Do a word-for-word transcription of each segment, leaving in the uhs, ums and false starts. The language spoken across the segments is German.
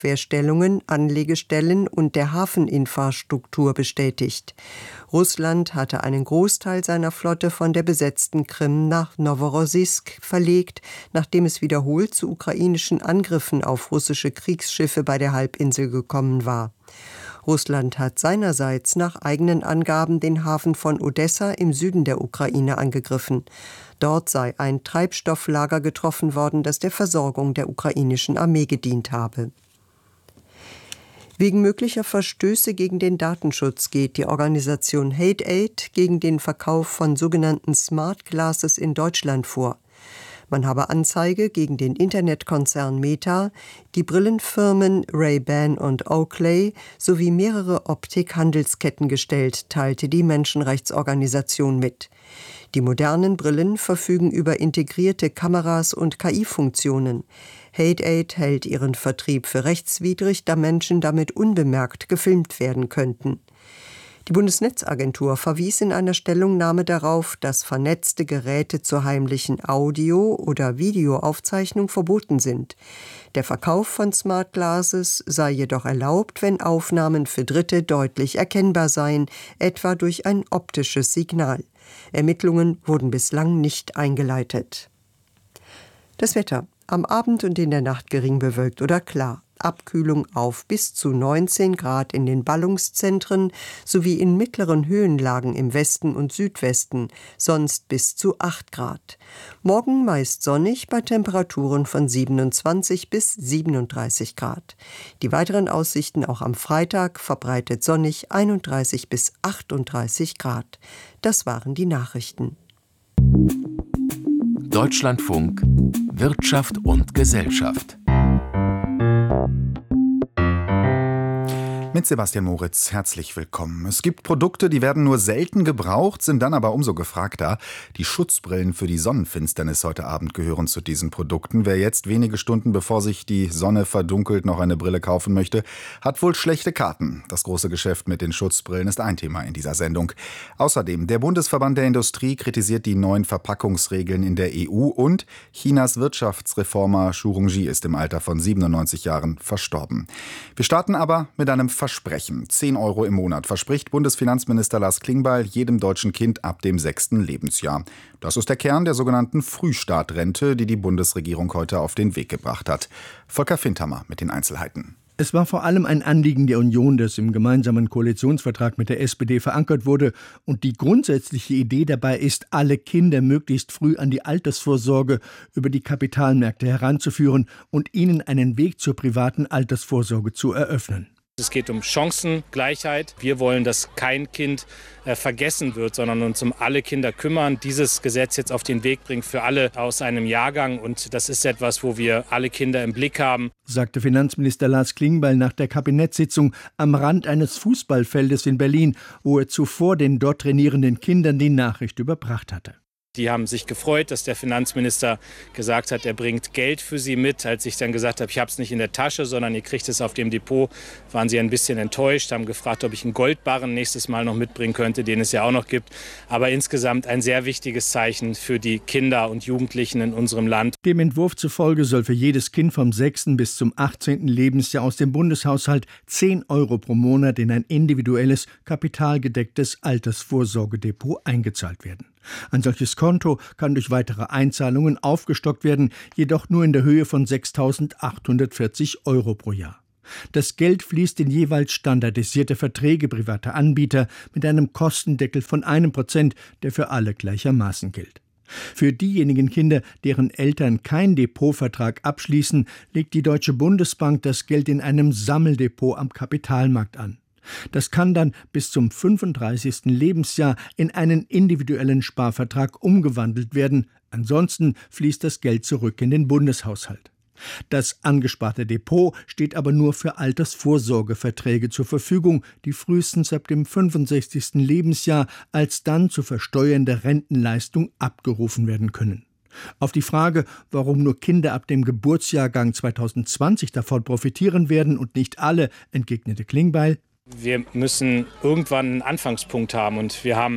Abwehrstellungen, Anlegestellen und der Hafeninfrastruktur bestätigt. Russland hatte einen Großteil seiner Flotte von der besetzten Krim nach Noworossiysk verlegt, nachdem es wiederholt zu ukrainischen Angriffen auf russische Kriegsschiffe bei der Halbinsel gekommen war. Russland hat seinerseits nach eigenen Angaben den Hafen von Odessa im Süden der Ukraine angegriffen. Dort sei ein Treibstofflager getroffen worden, das der Versorgung der ukrainischen Armee gedient habe. Wegen möglicher Verstöße gegen den Datenschutz geht die Organisation Hate Aid gegen den Verkauf von sogenannten Smart Glasses in Deutschland vor. Man habe Anzeige gegen den Internetkonzern Meta, die Brillenfirmen Ray-Ban und Oakley sowie mehrere Optikhandelsketten gestellt, teilte die Menschenrechtsorganisation mit. Die modernen Brillen verfügen über integrierte Kameras und K I-Funktionen. Hate Aid hält ihren Vertrieb für rechtswidrig, da Menschen damit unbemerkt gefilmt werden könnten. Die Bundesnetzagentur verwies in einer Stellungnahme darauf, dass vernetzte Geräte zur heimlichen Audio- oder Videoaufzeichnung verboten sind. Der Verkauf von Smart Glasses sei jedoch erlaubt, wenn Aufnahmen für Dritte deutlich erkennbar seien, etwa durch ein optisches Signal. Ermittlungen wurden bislang nicht eingeleitet. Das Wetter. Am Abend und in der Nacht gering bewölkt oder klar. Abkühlung auf bis zu neunzehn Grad in den Ballungszentren sowie in mittleren Höhenlagen im Westen und Südwesten, sonst bis zu acht Grad. Morgen meist sonnig bei Temperaturen von siebenundzwanzig bis siebenunddreißig Grad. Die weiteren Aussichten auch am Freitag verbreitet sonnig einunddreißig bis achtunddreißig Grad. Das waren die Nachrichten. Deutschlandfunk Wirtschaft und Gesellschaft. Mit Sebastian Moritz, herzlich willkommen. Es gibt Produkte, die werden nur selten gebraucht, sind dann aber umso gefragter. Die Schutzbrillen für die Sonnenfinsternis heute Abend gehören zu diesen Produkten. Wer jetzt wenige Stunden bevor sich die Sonne verdunkelt noch eine Brille kaufen möchte, hat wohl schlechte Karten. Das große Geschäft mit den Schutzbrillen ist ein Thema in dieser Sendung. Außerdem, der Bundesverband der Industrie kritisiert die neuen Verpackungsregeln in der E U und Chinas Wirtschaftsreformer Zhu Rongji ist im Alter von siebenundneunzig Jahren verstorben. Wir starten aber mit einem Versprechen. zehn Euro im Monat verspricht Bundesfinanzminister Lars Klingbeil jedem deutschen Kind ab dem sechsten Lebensjahr. Das ist der Kern der sogenannten Frühstartrente, die die Bundesregierung heute auf den Weg gebracht hat. Volker Findhammer mit den Einzelheiten. Es war vor allem ein Anliegen der Union, das im gemeinsamen Koalitionsvertrag mit der S P D verankert wurde. Und die grundsätzliche Idee dabei ist, alle Kinder möglichst früh an die Altersvorsorge über die Kapitalmärkte heranzuführen und ihnen einen Weg zur privaten Altersvorsorge zu eröffnen. Es geht um Chancengleichheit. Wir wollen, dass kein Kind äh, vergessen wird, sondern uns um alle Kinder kümmern. Dieses Gesetz jetzt auf den Weg bringen für alle aus einem Jahrgang. Und das ist etwas, wo wir alle Kinder im Blick haben, sagte Finanzminister Lars Klingbeil nach der Kabinettssitzung am Rand eines Fußballfeldes in Berlin, wo er zuvor den dort trainierenden Kindern die Nachricht überbracht hatte. Die haben sich gefreut, dass der Finanzminister gesagt hat, er bringt Geld für sie mit. Als ich dann gesagt habe, ich habe es nicht in der Tasche, sondern ihr kriegt es auf dem Depot, waren sie ein bisschen enttäuscht, haben gefragt, ob ich einen Goldbarren nächstes Mal noch mitbringen könnte, den es ja auch noch gibt. Aber insgesamt ein sehr wichtiges Zeichen für die Kinder und Jugendlichen in unserem Land. Dem Entwurf zufolge soll für jedes Kind vom sechsten bis zum achtzehnten Lebensjahr aus dem Bundeshaushalt zehn Euro pro Monat in ein individuelles, kapitalgedecktes Altersvorsorgedepot eingezahlt werden. Ein solches Konto kann durch weitere Einzahlungen aufgestockt werden, jedoch nur in der Höhe von sechstausendachthundertvierzig Euro pro Jahr. Das Geld fließt in jeweils standardisierte Verträge privater Anbieter mit einem Kostendeckel von einem Prozent, der für alle gleichermaßen gilt. Für diejenigen Kinder, deren Eltern keinen Depotvertrag abschließen, legt die Deutsche Bundesbank das Geld in einem Sammeldepot am Kapitalmarkt an. Das kann dann bis zum fünfunddreißigsten Lebensjahr in einen individuellen Sparvertrag umgewandelt werden. Ansonsten fließt das Geld zurück in den Bundeshaushalt. Das angesparte Depot steht aber nur für Altersvorsorgeverträge zur Verfügung, die frühestens ab dem fünfundsechzigsten Lebensjahr als dann zu versteuernde Rentenleistung abgerufen werden können. Auf die Frage, warum nur Kinder ab dem Geburtsjahrgang zweitausendzwanzig davon profitieren werden und nicht alle, entgegnete Klingbeil: Wir müssen irgendwann einen Anfangspunkt haben und wir haben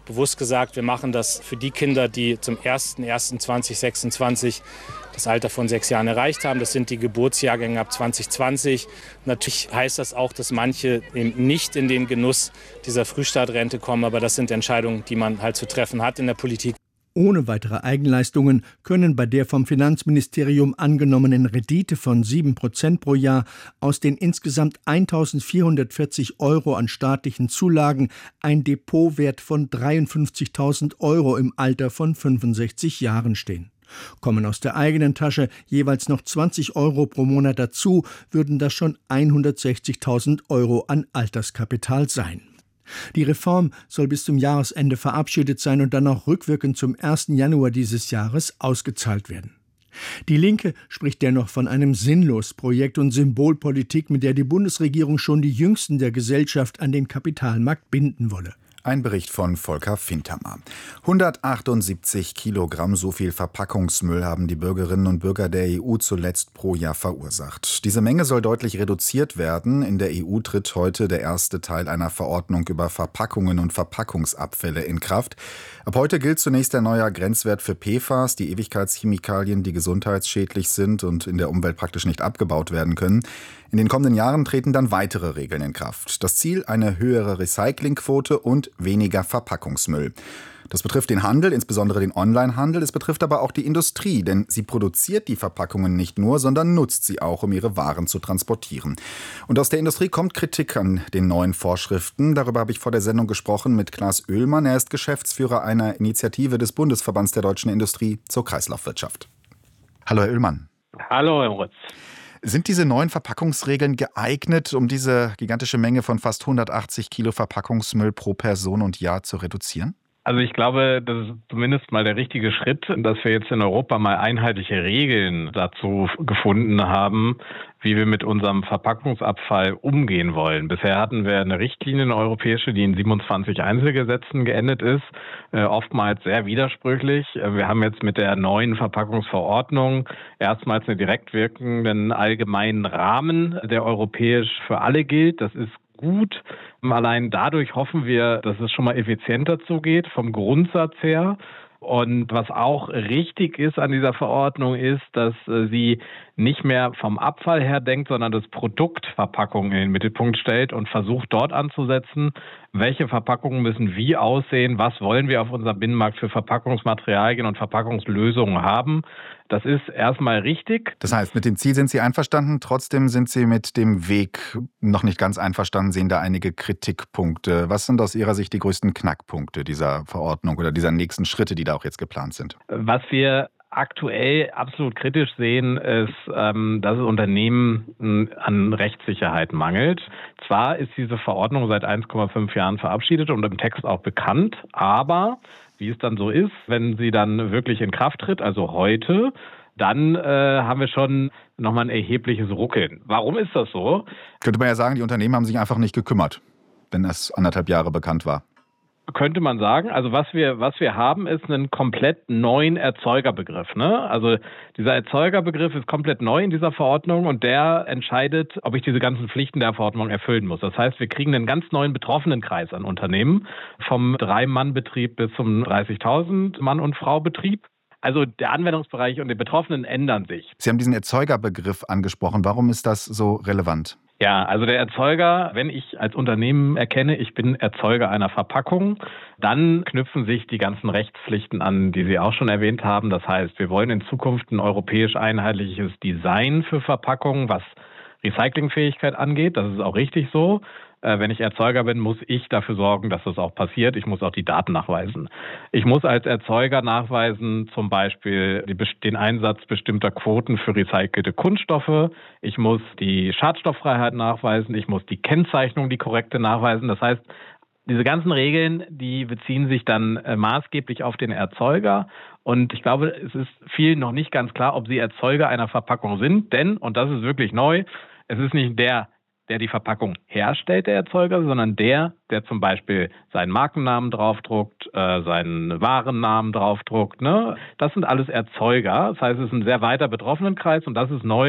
bewusst gesagt, wir machen das für die Kinder, die zum ersten ersten zweitausendsechsundzwanzig das Alter von sechs Jahren erreicht haben. Das sind die Geburtsjahrgänge ab zwanzig zwanzig. Natürlich heißt das auch, dass manche eben nicht in den Genuss dieser Frühstartrente kommen, aber das sind Entscheidungen, die man halt zu treffen hat in der Politik. Ohne weitere Eigenleistungen können bei der vom Finanzministerium angenommenen Rendite von sieben Prozent pro Jahr aus den insgesamt eintausendvierhundertvierzig Euro an staatlichen Zulagen ein Depotwert von dreiundfünfzigtausend Euro im Alter von fünfundsechzig Jahren stehen. Kommen aus der eigenen Tasche jeweils noch zwanzig Euro pro Monat dazu, würden das schon hundertsechzigtausend Euro an Alterskapital sein. Die Reform soll bis zum Jahresende verabschiedet sein und dann auch rückwirkend zum ersten Januar dieses Jahres ausgezahlt werden. Die Linke spricht dennoch von einem Sinnlosprojekt und Symbolpolitik, mit der die Bundesregierung schon die Jüngsten der Gesellschaft an den Kapitalmarkt binden wolle. Ein Bericht von Volker Fintermer. hundertachtundsiebzig Kilogramm, so viel Verpackungsmüll haben die Bürgerinnen und Bürger der E U zuletzt pro Jahr verursacht. Diese Menge soll deutlich reduziert werden. In der E U tritt heute der erste Teil einer Verordnung über Verpackungen und Verpackungsabfälle in Kraft. Ab heute gilt zunächst der neue Grenzwert für P F A S, die Ewigkeitschemikalien, die gesundheitsschädlich sind und in der Umwelt praktisch nicht abgebaut werden können. In den kommenden Jahren treten dann weitere Regeln in Kraft. Das Ziel: eine höhere Recyclingquote und weniger Verpackungsmüll. Das betrifft den Handel, insbesondere den Onlinehandel. Es betrifft aber auch die Industrie, denn sie produziert die Verpackungen nicht nur, sondern nutzt sie auch, um ihre Waren zu transportieren. Und aus der Industrie kommt Kritik an den neuen Vorschriften. Darüber habe ich vor der Sendung gesprochen mit Klaas Oehlmann. Er ist Geschäftsführer einer Initiative des Bundesverbands der deutschen Industrie zur Kreislaufwirtschaft. Hallo, Herr Oehlmann. Hallo, Herr Moritz. Sind diese neuen Verpackungsregeln geeignet, um diese gigantische Menge von fast hundertachtzig Kilo Verpackungsmüll pro Person und Jahr zu reduzieren? Also ich glaube, das ist zumindest mal der richtige Schritt, dass wir jetzt in Europa mal einheitliche Regeln dazu gefunden haben, wie wir mit unserem Verpackungsabfall umgehen wollen. Bisher hatten wir eine Richtlinie, eine europäische, die in siebenundzwanzig Einzelgesetzen geendet ist, äh, oftmals sehr widersprüchlich. Wir haben jetzt mit der neuen Verpackungsverordnung erstmals einen direkt wirkenden allgemeinen Rahmen, der europäisch für alle gilt. Das ist gut. Allein dadurch hoffen wir, dass es schon mal effizienter zugeht, vom Grundsatz her. Und was auch richtig ist an dieser Verordnung ist, dass sie nicht mehr vom Abfall her denkt, sondern das Produkt Verpackung in den Mittelpunkt stellt und versucht dort anzusetzen, welche Verpackungen müssen wie aussehen, was wollen wir auf unserem Binnenmarkt für Verpackungsmaterialien und Verpackungslösungen haben. Das ist erstmal richtig. Das heißt, mit dem Ziel sind Sie einverstanden, trotzdem sind Sie mit dem Weg noch nicht ganz einverstanden, sehen da einige Kritikpunkte. Was sind aus Ihrer Sicht die größten Knackpunkte dieser Verordnung oder dieser nächsten Schritte, die da auch jetzt geplant sind? Was wir aktuell absolut kritisch sehen, ist, ähm, dass es Unternehmen an Rechtssicherheit mangelt. Zwar ist diese Verordnung seit eins Komma fünf Jahren verabschiedet und im Text auch bekannt, aber wie es dann so ist, wenn sie dann wirklich in Kraft tritt, also heute, dann äh, haben wir schon nochmal ein erhebliches Ruckeln. Warum ist das so? Könnte man ja sagen, die Unternehmen haben sich einfach nicht gekümmert, wenn es anderthalb Jahre bekannt war. Könnte man sagen. Also was wir was wir haben, ist einen komplett neuen Erzeugerbegriff. Ne? Also dieser Erzeugerbegriff ist komplett neu in dieser Verordnung und der entscheidet, ob ich diese ganzen Pflichten der Verordnung erfüllen muss. Das heißt, wir kriegen einen ganz neuen Betroffenenkreis an Unternehmen, vom Drei-Mann-Betrieb bis zum dreißigtausend Mann- und Frau-Betrieb. Also der Anwendungsbereich und die Betroffenen ändern sich. Sie haben diesen Erzeugerbegriff angesprochen. Warum ist das so relevant? Ja, also der Erzeuger, wenn ich als Unternehmen erkenne, ich bin Erzeuger einer Verpackung, dann knüpfen sich die ganzen Rechtspflichten an, die Sie auch schon erwähnt haben. Das heißt, wir wollen in Zukunft ein europäisch einheitliches Design für Verpackungen, was Recyclingfähigkeit angeht. Das ist auch richtig so. Wenn ich Erzeuger bin, muss ich dafür sorgen, dass das auch passiert. Ich muss auch die Daten nachweisen. Ich muss als Erzeuger nachweisen, zum Beispiel den Einsatz bestimmter Quoten für recycelte Kunststoffe. Ich muss die Schadstofffreiheit nachweisen. Ich muss die Kennzeichnung, die korrekte nachweisen. Das heißt, diese ganzen Regeln, die beziehen sich dann maßgeblich auf den Erzeuger. Und ich glaube, es ist vielen noch nicht ganz klar, ob sie Erzeuger einer Verpackung sind. Denn, und das ist wirklich neu, es ist nicht der, der die Verpackung herstellt, der Erzeuger, sondern der, der zum Beispiel seinen Markennamen draufdruckt, äh, seinen Warennamen draufdruckt. Ne? Das sind alles Erzeuger. Das heißt, es ist ein sehr weiter Betroffenenkreis und das ist neu.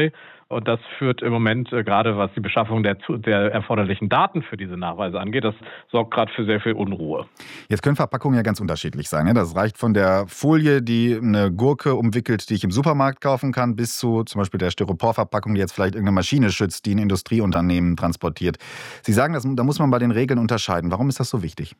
Und das führt im Moment, äh, gerade was die Beschaffung der, der erforderlichen Daten für diese Nachweise angeht, das sorgt gerade für sehr viel Unruhe. Jetzt können Verpackungen ja ganz unterschiedlich sein. Ne? Das reicht von der Folie, die eine Gurke umwickelt, die ich im Supermarkt kaufen kann, bis zu zum Beispiel der Styroporverpackung, die jetzt vielleicht irgendeine Maschine schützt, die ein Industrieunternehmen transportiert. Sie sagen, das, da muss man bei den Regeln unterscheiden. Warum ist das so wichtig?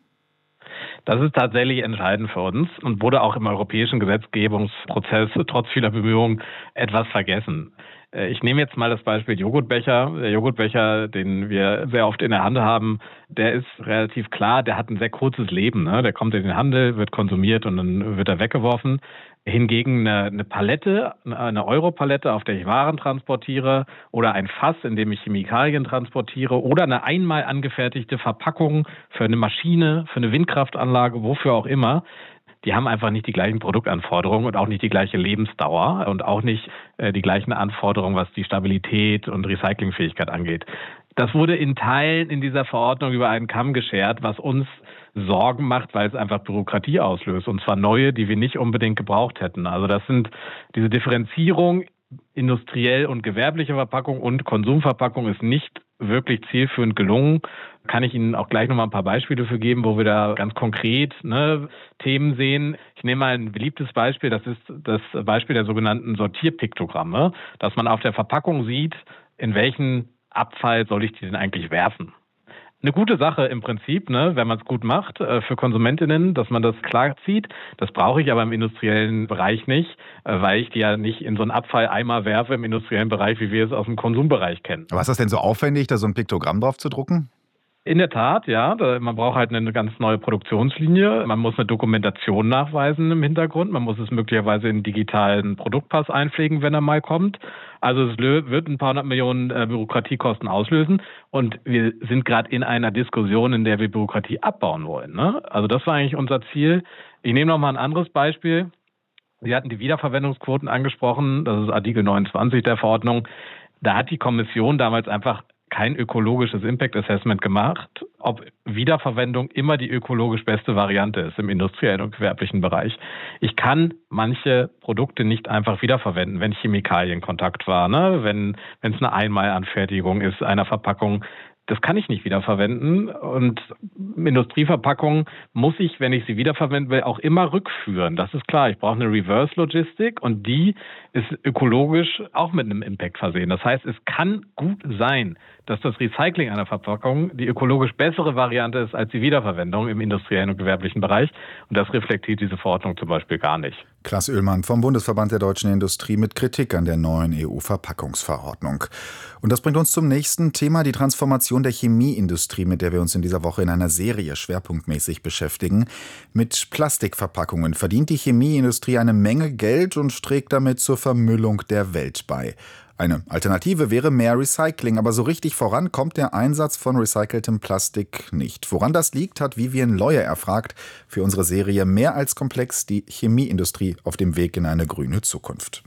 Das ist tatsächlich entscheidend für uns und wurde auch im europäischen Gesetzgebungsprozess trotz vieler Bemühungen etwas vergessen. Ich nehme jetzt mal das Beispiel Joghurtbecher. Der Joghurtbecher, den wir sehr oft in der Hand haben, der ist relativ klar, der hat ein sehr kurzes Leben. Ne? Der kommt in den Handel, wird konsumiert und dann wird er weggeworfen. Hingegen eine, eine Palette, eine Europalette, auf der ich Waren transportiere, oder ein Fass, in dem ich Chemikalien transportiere, oder eine einmal angefertigte Verpackung für eine Maschine, für eine Windkraftanlage, wofür auch immer, die haben einfach nicht die gleichen Produktanforderungen und auch nicht die gleiche Lebensdauer und auch nicht äh, die gleichen Anforderungen, was die Stabilität und Recyclingfähigkeit angeht. Das wurde in Teilen in dieser Verordnung über einen Kamm geschert, was uns Sorgen macht, weil es einfach Bürokratie auslöst, und zwar neue, die wir nicht unbedingt gebraucht hätten. Also das sind diese Differenzierung industriell und gewerbliche Verpackung und Konsumverpackung ist nicht wirklich zielführend gelungen. Kann ich Ihnen auch gleich noch mal ein paar Beispiele für geben, wo wir da ganz konkret ne, Themen sehen. Ich nehme mal ein beliebtes Beispiel, das ist das Beispiel der sogenannten Sortierpiktogramme, dass man auf der Verpackung sieht, in welchen Abfall soll ich die denn eigentlich werfen. Eine gute Sache im Prinzip, ne, wenn man es gut macht, äh, für KonsumentInnen, dass man das klar zieht. Das brauche ich aber im industriellen Bereich nicht, äh, weil ich die ja nicht in so einen Abfalleimer werfe im industriellen Bereich, wie wir es aus dem Konsumbereich kennen. Aber ist das denn so aufwendig, da so ein Piktogramm drauf zu drucken? In der Tat, ja. Man braucht halt eine ganz neue Produktionslinie. Man muss eine Dokumentation nachweisen im Hintergrund. Man muss es möglicherweise in einen digitalen Produktpass einpflegen, wenn er mal kommt. Also es wird ein paar hundert Millionen Bürokratiekosten auslösen. Und wir sind gerade in einer Diskussion, in der wir Bürokratie abbauen wollen. Ne? Also das war eigentlich unser Ziel. Ich nehme noch mal ein anderes Beispiel. Sie hatten die Wiederverwendungsquoten angesprochen. Das ist Artikel neunundzwanzig der Verordnung. Da hat die Kommission damals einfach kein ökologisches Impact Assessment gemacht, ob Wiederverwendung immer die ökologisch beste Variante ist im industriellen und gewerblichen Bereich. Ich kann manche Produkte nicht einfach wiederverwenden, wenn Chemikalienkontakt war, ne? wenn wenn es eine Einmalanfertigung ist einer Verpackung. Das kann ich nicht wiederverwenden, und Industrieverpackungen muss ich, wenn ich sie wiederverwenden will, auch immer rückführen. Das ist klar, ich brauche eine Reverse-Logistik und die ist ökologisch auch mit einem Impact versehen. Das heißt, es kann gut sein, dass das Recycling einer Verpackung die ökologisch bessere Variante ist als die Wiederverwendung im industriellen und gewerblichen Bereich, und das reflektiert diese Verordnung zum Beispiel gar nicht. Klaas Oehlmann vom Bundesverband der deutschen Industrie mit Kritik an der neuen E U-Verpackungsverordnung. Und das bringt uns zum nächsten Thema, die Transformation der Chemieindustrie, mit der wir uns in dieser Woche in einer Serie schwerpunktmäßig beschäftigen. Mit Plastikverpackungen verdient die Chemieindustrie eine Menge Geld und trägt damit zur Vermüllung der Welt bei. Eine Alternative wäre mehr Recycling, aber so richtig voran kommt der Einsatz von recyceltem Plastik nicht. Woran das liegt, hat Vivian Leue erfragt für unsere Serie Mehr als komplex, die Chemieindustrie auf dem Weg in eine grüne Zukunft.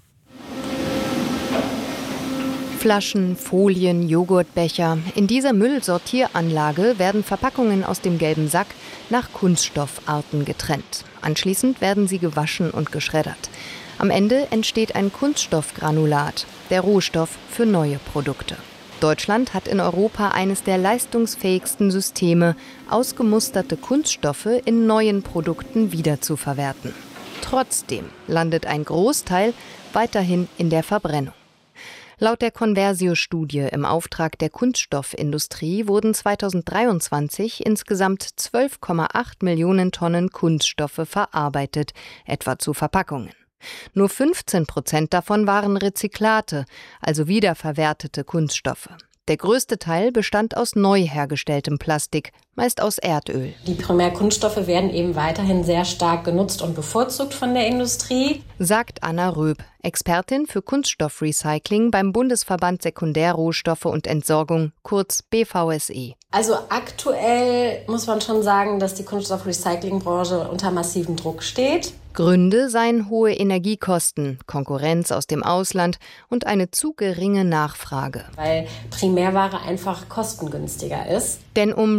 Flaschen, Folien, Joghurtbecher. In dieser Müllsortieranlage werden Verpackungen aus dem gelben Sack nach Kunststoffarten getrennt. Anschließend werden sie gewaschen und geschreddert. Am Ende entsteht ein Kunststoffgranulat, der Rohstoff für neue Produkte. Deutschland hat in Europa eines der leistungsfähigsten Systeme, ausgemusterte Kunststoffe in neuen Produkten wiederzuverwerten. Trotzdem landet ein Großteil weiterhin in der Verbrennung. Laut der Conversio-Studie im Auftrag der Kunststoffindustrie wurden zweitausenddreiundzwanzig insgesamt zwölf Komma acht Millionen Tonnen Kunststoffe verarbeitet, etwa zu Verpackungen. Nur fünfzehn Prozent davon waren Rezyklate, also wiederverwertete Kunststoffe. Der größte Teil bestand aus neu hergestelltem Plastik, meist aus Erdöl. Die Primärkunststoffe werden eben weiterhin sehr stark genutzt und bevorzugt von der Industrie, sagt Anna Röb, Expertin für Kunststoffrecycling beim Bundesverband Sekundärrohstoffe und Entsorgung, kurz B V S E. Also aktuell muss man schon sagen, dass die Kunststoffrecyclingbranche unter massivem Druck steht. Gründe seien hohe Energiekosten, Konkurrenz aus dem Ausland und eine zu geringe Nachfrage. Weil Primärware einfach kostengünstiger ist. Denn um Recycling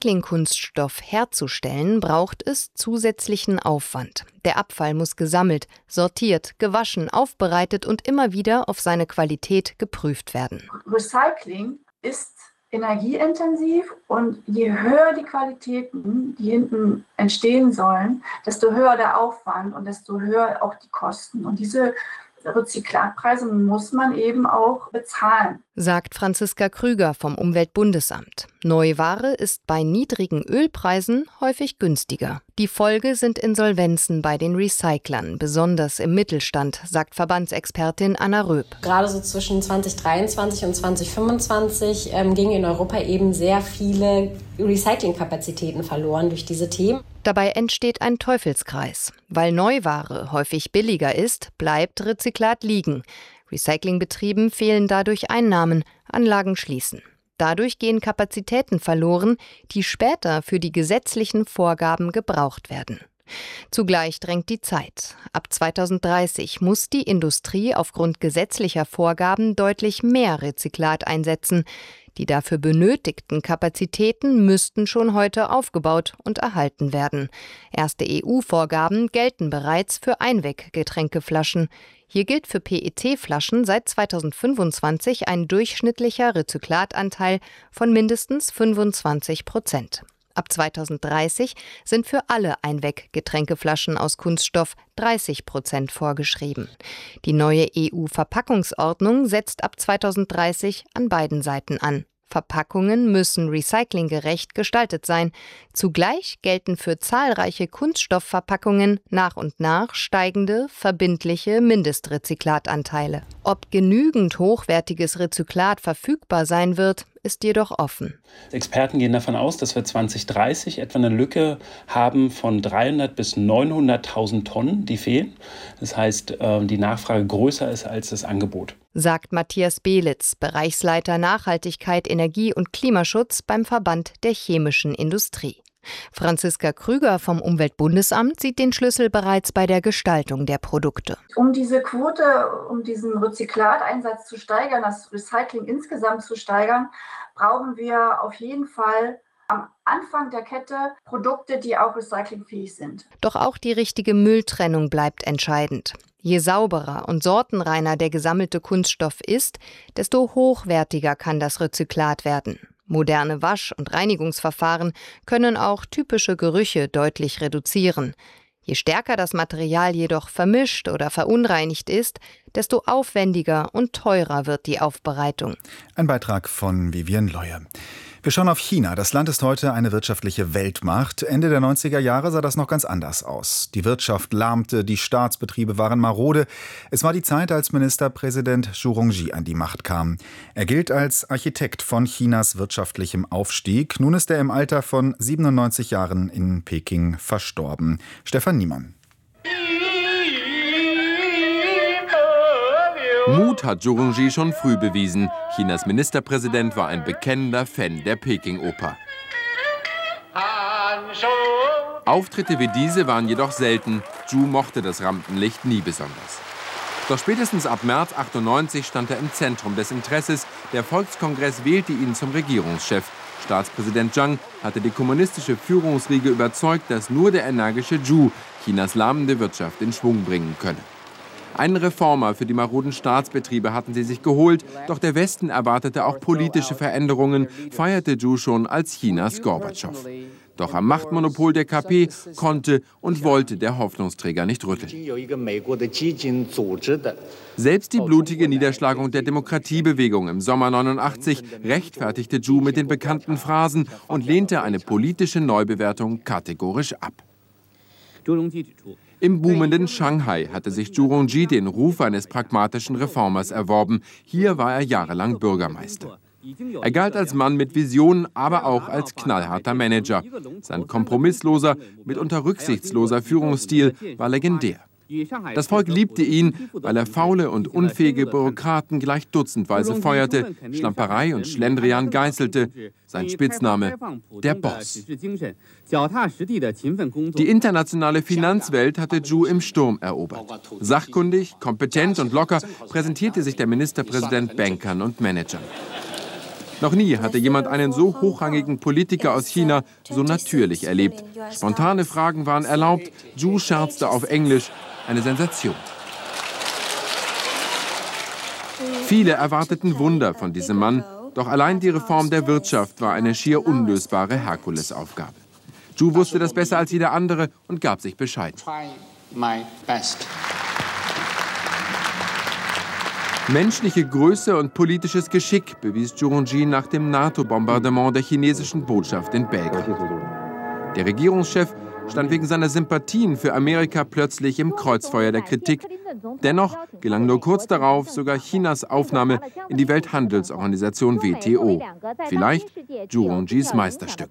Recycling-Kunststoff herzustellen, braucht es zusätzlichen Aufwand. Der Abfall muss gesammelt, sortiert, gewaschen, aufbereitet und immer wieder auf seine Qualität geprüft werden. Recycling ist energieintensiv und je höher die Qualitäten, die hinten entstehen sollen, desto höher der Aufwand und desto höher auch die Kosten. Und diese Rezyklatpreise muss man eben auch bezahlen, sagt Franziska Krüger vom Umweltbundesamt. Neuware ist bei niedrigen Ölpreisen häufig günstiger. Die Folge sind Insolvenzen bei den Recyclern, besonders im Mittelstand, sagt Verbandsexpertin Anna Röb. Gerade so zwischen zwanzig dreiundzwanzig und zwanzig fünfundzwanzig ähm, gingen in Europa eben sehr viele Recyclingkapazitäten verloren durch diese Themen. Dabei entsteht ein Teufelskreis. Weil Neuware häufig billiger ist, bleibt Rezyklat liegen. Recyclingbetrieben fehlen dadurch Einnahmen, Anlagen schließen. Dadurch gehen Kapazitäten verloren, die später für die gesetzlichen Vorgaben gebraucht werden. Zugleich drängt die Zeit. Ab zweitausenddreißig muss die Industrie aufgrund gesetzlicher Vorgaben deutlich mehr Rezyklat einsetzen. Die dafür benötigten Kapazitäten müssten schon heute aufgebaut und erhalten werden. Erste E U-Vorgaben gelten bereits für Einweggetränkeflaschen. Hier gilt für P E T-Flaschen seit zweitausendfünfundzwanzig ein durchschnittlicher Rezyklatanteil von mindestens fünfundzwanzig Prozent. Ab zweitausenddreißig sind für alle Einweggetränkeflaschen aus Kunststoff dreißig Prozent vorgeschrieben. Die neue E U-Verpackungsordnung setzt ab zweitausenddreißig an beiden Seiten an. Verpackungen müssen recyclinggerecht gestaltet sein. Zugleich gelten für zahlreiche Kunststoffverpackungen nach und nach steigende, verbindliche Mindestrezyklatanteile. Ob genügend hochwertiges Rezyklat verfügbar sein wird, ist jedoch offen. Experten gehen davon aus, dass wir zwanzig dreißig etwa eine Lücke haben von dreihundert bis neunhunderttausend Tonnen, die fehlen. Das heißt, die Nachfrage größer ist als das Angebot. Sagt Matthias Belitz, Bereichsleiter Nachhaltigkeit, Energie und Klimaschutz beim Verband der chemischen Industrie. Franziska Krüger vom Umweltbundesamt sieht den Schlüssel bereits bei der Gestaltung der Produkte. Um diese Quote, um diesen Rezyklateinsatz zu steigern, das Recycling insgesamt zu steigern, brauchen wir auf jeden Fall am Anfang der Kette Produkte, die auch recyclingfähig sind. Doch auch die richtige Mülltrennung bleibt entscheidend. Je sauberer und sortenreiner der gesammelte Kunststoff ist, desto hochwertiger kann das Rezyklat werden. Moderne Wasch- und Reinigungsverfahren können auch typische Gerüche deutlich reduzieren. Je stärker das Material jedoch vermischt oder verunreinigt ist, desto aufwendiger und teurer wird die Aufbereitung. Ein Beitrag von Vivian Leue. Wir schauen auf China. Das Land ist heute eine wirtschaftliche Weltmacht. Ende der neunziger Jahre sah das noch ganz anders aus. Die Wirtschaft lahmte, die Staatsbetriebe waren marode. Es war die Zeit, als Ministerpräsident Zhu Rongji an die Macht kam. Er gilt als Architekt von Chinas wirtschaftlichem Aufstieg. Nun ist er im Alter von siebenundneunzig Jahren in Peking verstorben. Stefan Niemann. Mut hat Zhu Rongji schon früh bewiesen. Chinas Ministerpräsident war ein bekennender Fan der Peking-Oper. Auftritte wie diese waren jedoch selten. Zhu mochte das Rampenlicht nie besonders. Doch spätestens ab März achtundneunzig stand er im Zentrum des Interesses. Der Volkskongress wählte ihn zum Regierungschef. Staatspräsident Zhang hatte die kommunistische Führungsriege überzeugt, dass nur der energische Zhu Chinas lahmende Wirtschaft in Schwung bringen könne. Einen Reformer für die maroden Staatsbetriebe hatten sie sich geholt, doch der Westen erwartete auch politische Veränderungen, feierte Zhu schon als Chinas Gorbatschow. Doch am Machtmonopol der K P konnte und wollte der Hoffnungsträger nicht rütteln. Selbst die blutige Niederschlagung der Demokratiebewegung im Sommer neunundachtzig rechtfertigte Zhu mit den bekannten Phrasen und lehnte eine politische Neubewertung kategorisch ab. Im boomenden Shanghai hatte sich Zhu Rongji den Ruf eines pragmatischen Reformers erworben. Hier war er jahrelang Bürgermeister. Er galt als Mann mit Visionen, aber auch als knallharter Manager. Sein kompromissloser, mitunter rücksichtsloser Führungsstil war legendär. Das Volk liebte ihn, weil er faule und unfähige Bürokraten gleich dutzendweise feuerte, Schlamperei und Schlendrian geißelte. Sein Spitzname, der Boss. Die internationale Finanzwelt hatte Zhu im Sturm erobert. Sachkundig, kompetent und locker präsentierte sich der Ministerpräsident Bankern und Managern. Noch nie hatte jemand einen so hochrangigen Politiker aus China so natürlich erlebt. Spontane Fragen waren erlaubt, Zhu scherzte auf Englisch, eine Sensation. Viele erwarteten Wunder von diesem Mann, doch allein die Reform der Wirtschaft war eine schier unlösbare Herkulesaufgabe. Zhu wusste das besser als jeder andere und gab sich bescheiden. Menschliche Größe und politisches Geschick bewies Zhu Rongji nach dem NATO-Bombardement der chinesischen Botschaft in Belgrad. Der Regierungschef stand wegen seiner Sympathien für Amerika plötzlich im Kreuzfeuer der Kritik. Dennoch gelang nur kurz darauf sogar Chinas Aufnahme in die Welthandelsorganisation W T O. Vielleicht Zhu Rongjis Meisterstück.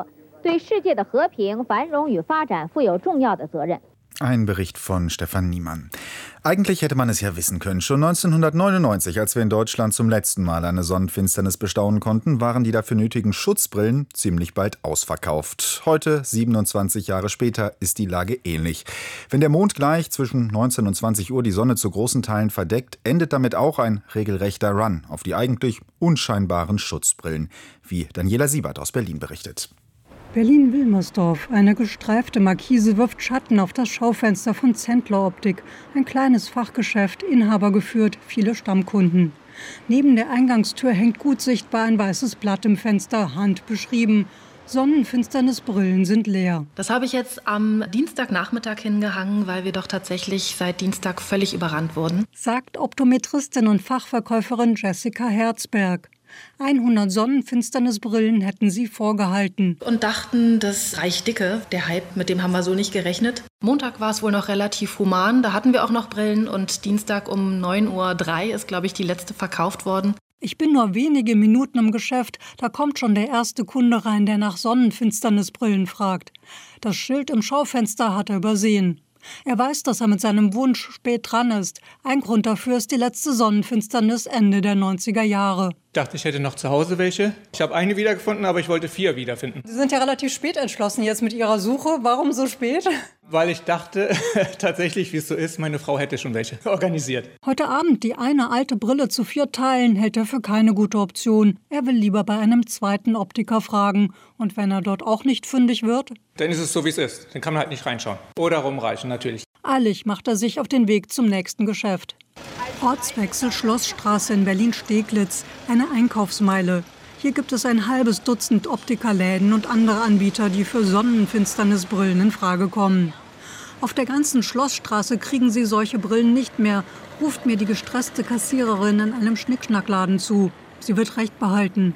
Ein Bericht von Stefan Niemann. Eigentlich hätte man es ja wissen können. Schon neunzehnhundertneunundneunzig, als wir in Deutschland zum letzten Mal eine Sonnenfinsternis bestaunen konnten, waren die dafür nötigen Schutzbrillen ziemlich bald ausverkauft. Heute, siebenundzwanzig Jahre später, ist die Lage ähnlich. Wenn der Mond gleich zwischen neunzehn und zwanzig Uhr die Sonne zu großen Teilen verdeckt, endet damit auch ein regelrechter Run auf die eigentlich unscheinbaren Schutzbrillen, wie Daniela Siebert aus Berlin berichtet. Berlin-Wilmersdorf. Eine gestreifte Markise wirft Schatten auf das Schaufenster von Zentler Optik. Ein kleines Fachgeschäft, Inhaber geführt, viele Stammkunden. Neben der Eingangstür hängt gut sichtbar ein weißes Blatt im Fenster, handbeschrieben. Sonnenfinsternisbrillen sind leer. Das habe ich jetzt am Dienstagnachmittag hingehangen, weil wir doch tatsächlich seit Dienstag völlig überrannt wurden. Sagt Optometristin und Fachverkäuferin Jessica Herzberg. hundert Sonnenfinsternisbrillen hätten sie vorgehalten. Und dachten, das reicht dicke. Der Hype, mit dem haben wir so nicht gerechnet. Montag war es wohl noch relativ human. Da hatten wir auch noch Brillen. Und Dienstag um neun Uhr drei ist, glaube ich, die letzte verkauft worden. Ich bin nur wenige Minuten im Geschäft. Da kommt schon der erste Kunde rein, der nach Sonnenfinsternisbrillen fragt. Das Schild im Schaufenster hat er übersehen. Er weiß, dass er mit seinem Wunsch spät dran ist. Ein Grund dafür ist die letzte Sonnenfinsternis Ende der neunziger Jahre. Ich dachte, ich hätte noch zu Hause welche. Ich habe eine wiedergefunden, aber ich wollte vier wiederfinden. Sie sind ja relativ spät entschlossen jetzt mit Ihrer Suche. Warum so spät? Weil ich dachte, tatsächlich, wie es so ist, meine Frau hätte schon welche organisiert. Heute Abend die eine alte Brille zu vier Teilen hält er für keine gute Option. Er will lieber bei einem zweiten Optiker fragen. Und wenn er dort auch nicht fündig wird? Dann ist es so, wie es ist. Dann kann man halt nicht reinschauen. Oder rumreichen, natürlich. Eilig macht er sich auf den Weg zum nächsten Geschäft. Ortswechsel Schlossstraße in Berlin-Steglitz, eine Einkaufsmeile. Hier gibt es ein halbes Dutzend Optikerläden und andere Anbieter, die für Sonnenfinsternisbrillen in Frage kommen. Auf der ganzen Schlossstraße kriegen Sie solche Brillen nicht mehr, ruft mir die gestresste Kassiererin in einem Schnickschnackladen zu. Sie wird recht behalten.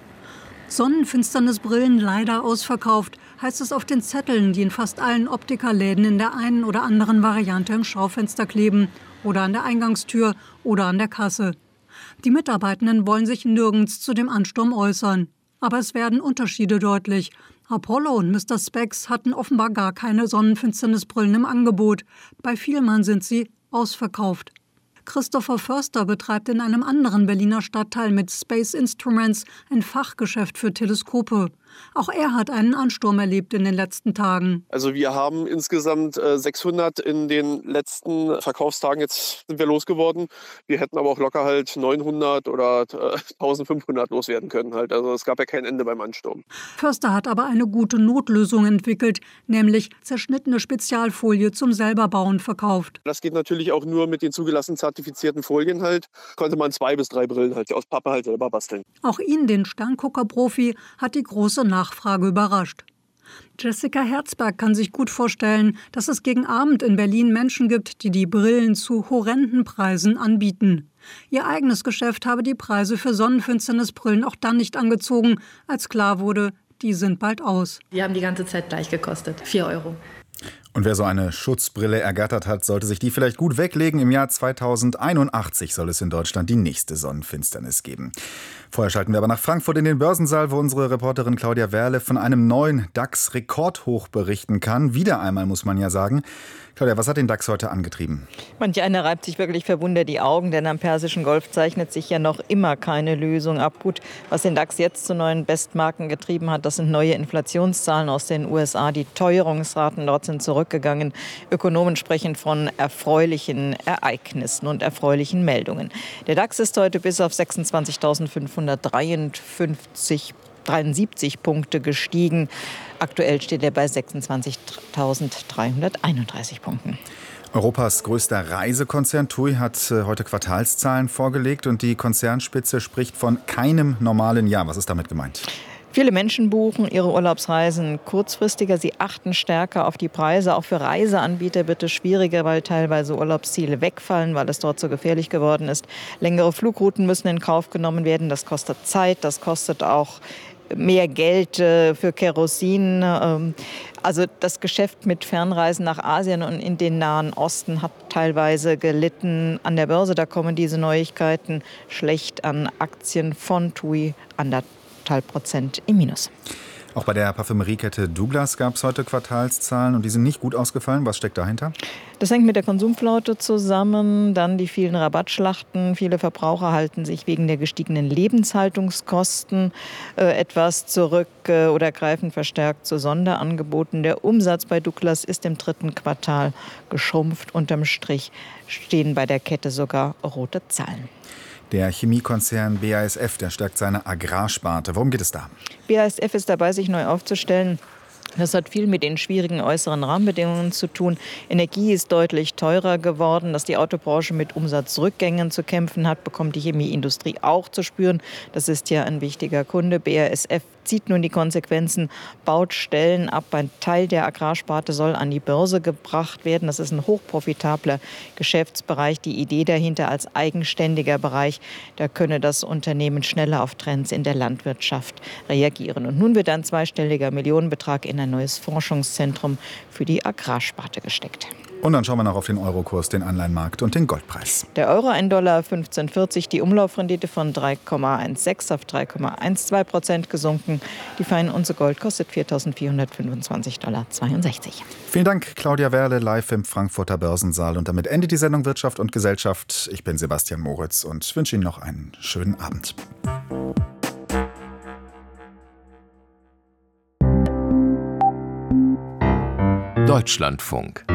Sonnenfinsternisbrillen leider ausverkauft, heißt es auf den Zetteln, die in fast allen Optikerläden in der einen oder anderen Variante im Schaufenster kleben oder an der Eingangstür oder an der Kasse. Die Mitarbeitenden wollen sich nirgends zu dem Ansturm äußern. Aber es werden Unterschiede deutlich. Apollo und Mister Spex hatten offenbar gar keine Sonnenfinsternisbrillen im Angebot. Bei Vielmann sind sie ausverkauft. Christopher Förster betreibt in einem anderen Berliner Stadtteil mit Space Instruments ein Fachgeschäft für Teleskope. Auch er hat einen Ansturm erlebt in den letzten Tagen. Also wir haben insgesamt äh, sechshundert in den letzten Verkaufstagen. Jetzt sind wir losgeworden. Wir hätten aber auch locker halt neunhundert oder äh, eintausendfünfhundert loswerden können. Halt. Also es gab ja kein Ende beim Ansturm. Förster hat aber eine gute Notlösung entwickelt, nämlich zerschnittene Spezialfolie zum Selberbauen verkauft. Das geht natürlich auch nur mit den zugelassenen zertifizierten Folien halt. Konnte man zwei bis drei Brillen halt aus Pappe halt selber basteln. Auch ihn, den Sterngucker-Profi, hat die große Nachfrage überrascht. Jessica Herzberg kann sich gut vorstellen, dass es gegen Abend in Berlin Menschen gibt, die die Brillen zu horrenden Preisen anbieten. Ihr eigenes Geschäft habe die Preise für Sonnenfinsternisbrillen auch dann nicht angezogen, als klar wurde, die sind bald aus. Die haben die ganze Zeit gleich gekostet, vier Euro. Und wer so eine Schutzbrille ergattert hat, sollte sich die vielleicht gut weglegen. Im Jahr zweitausendeinundachtzig soll es in Deutschland die nächste Sonnenfinsternis geben. Vorher schalten wir aber nach Frankfurt in den Börsensaal, wo unsere Reporterin Claudia Werle von einem neuen DAX-Rekordhoch berichten kann. Wieder einmal, muss man ja sagen. Claudia, was hat den DAX heute angetrieben? Manch einer reibt sich wirklich verwundert die Augen, denn am Persischen Golf zeichnet sich ja noch immer keine Lösung ab. Gut, was den DAX jetzt zu neuen Bestmarken getrieben hat, das sind neue Inflationszahlen aus den U S A. Die Teuerungsraten dort sind zurückgegangen. Ökonomen sprechen von erfreulichen Ereignissen und erfreulichen Meldungen. Der DAX ist heute bis auf sechsundzwanzigtausendfünfhundert zweihundertdreiundsiebzig Punkte gestiegen. Aktuell steht er bei sechsundzwanzigtausenddreihunderteinunddreißig Punkten. Europas größter Reisekonzern TUI hat heute Quartalszahlen vorgelegt und die Konzernspitze spricht von keinem normalen Jahr. Was ist damit gemeint? Viele Menschen buchen ihre Urlaubsreisen kurzfristiger. Sie achten stärker auf die Preise. Auch für Reiseanbieter wird es schwieriger, weil teilweise Urlaubsziele wegfallen, weil es dort so gefährlich geworden ist. Längere Flugrouten müssen in Kauf genommen werden. Das kostet Zeit, das kostet auch mehr Geld für Kerosin. Also das Geschäft mit Fernreisen nach Asien und in den Nahen Osten hat teilweise gelitten. An der Börse, da kommen diese Neuigkeiten schlecht an. Aktien von TUI anderthalb Prozent im Minus. Auch bei der Parfümeriekette Douglas gab es heute Quartalszahlen und die sind nicht gut ausgefallen. Was steckt dahinter? Das hängt mit der Konsumflaute zusammen, dann die vielen Rabattschlachten. Viele Verbraucher halten sich wegen der gestiegenen Lebenshaltungskosten äh, etwas zurück äh, oder greifen verstärkt zu Sonderangeboten. Der Umsatz bei Douglas ist im dritten Quartal geschrumpft. Unterm Strich stehen bei der Kette sogar rote Zahlen. Der Chemiekonzern B A S F, der stärkt seine Agrarsparte. Worum geht es da? B A S F ist dabei, sich neu aufzustellen. Das hat viel mit den schwierigen äußeren Rahmenbedingungen zu tun. Energie ist deutlich teurer geworden. Dass die Autobranche mit Umsatzrückgängen zu kämpfen hat, bekommt die Chemieindustrie auch zu spüren. Das ist ja ein wichtiger Kunde. B A S F zieht nun die Konsequenzen, baut Stellen ab. Ein Teil der Agrarsparte soll an die Börse gebracht werden. Das ist ein hochprofitabler Geschäftsbereich. Die Idee dahinter als eigenständiger Bereich, da könne das Unternehmen schneller auf Trends in der Landwirtschaft reagieren. Und nun wird ein zweistelliger Millionenbetrag in ein neues Forschungszentrum für die Agrarsparte gesteckt. Und dann schauen wir noch auf den Eurokurs, den Anleihenmarkt und den Goldpreis. Der Euro ein Dollar fünfzehn vierzig, die Umlaufrendite von drei Komma sechzehn auf drei Komma zwölf Prozent gesunken. Die feine Unze Gold kostet viertausendvierhundertfünfundzwanzig Komma zweiundsechzig Dollar. Vielen Dank, Claudia Werle, live im Frankfurter Börsensaal. Und damit endet die Sendung Wirtschaft und Gesellschaft. Ich bin Sebastian Moritz und wünsche Ihnen noch einen schönen Abend. Deutschlandfunk.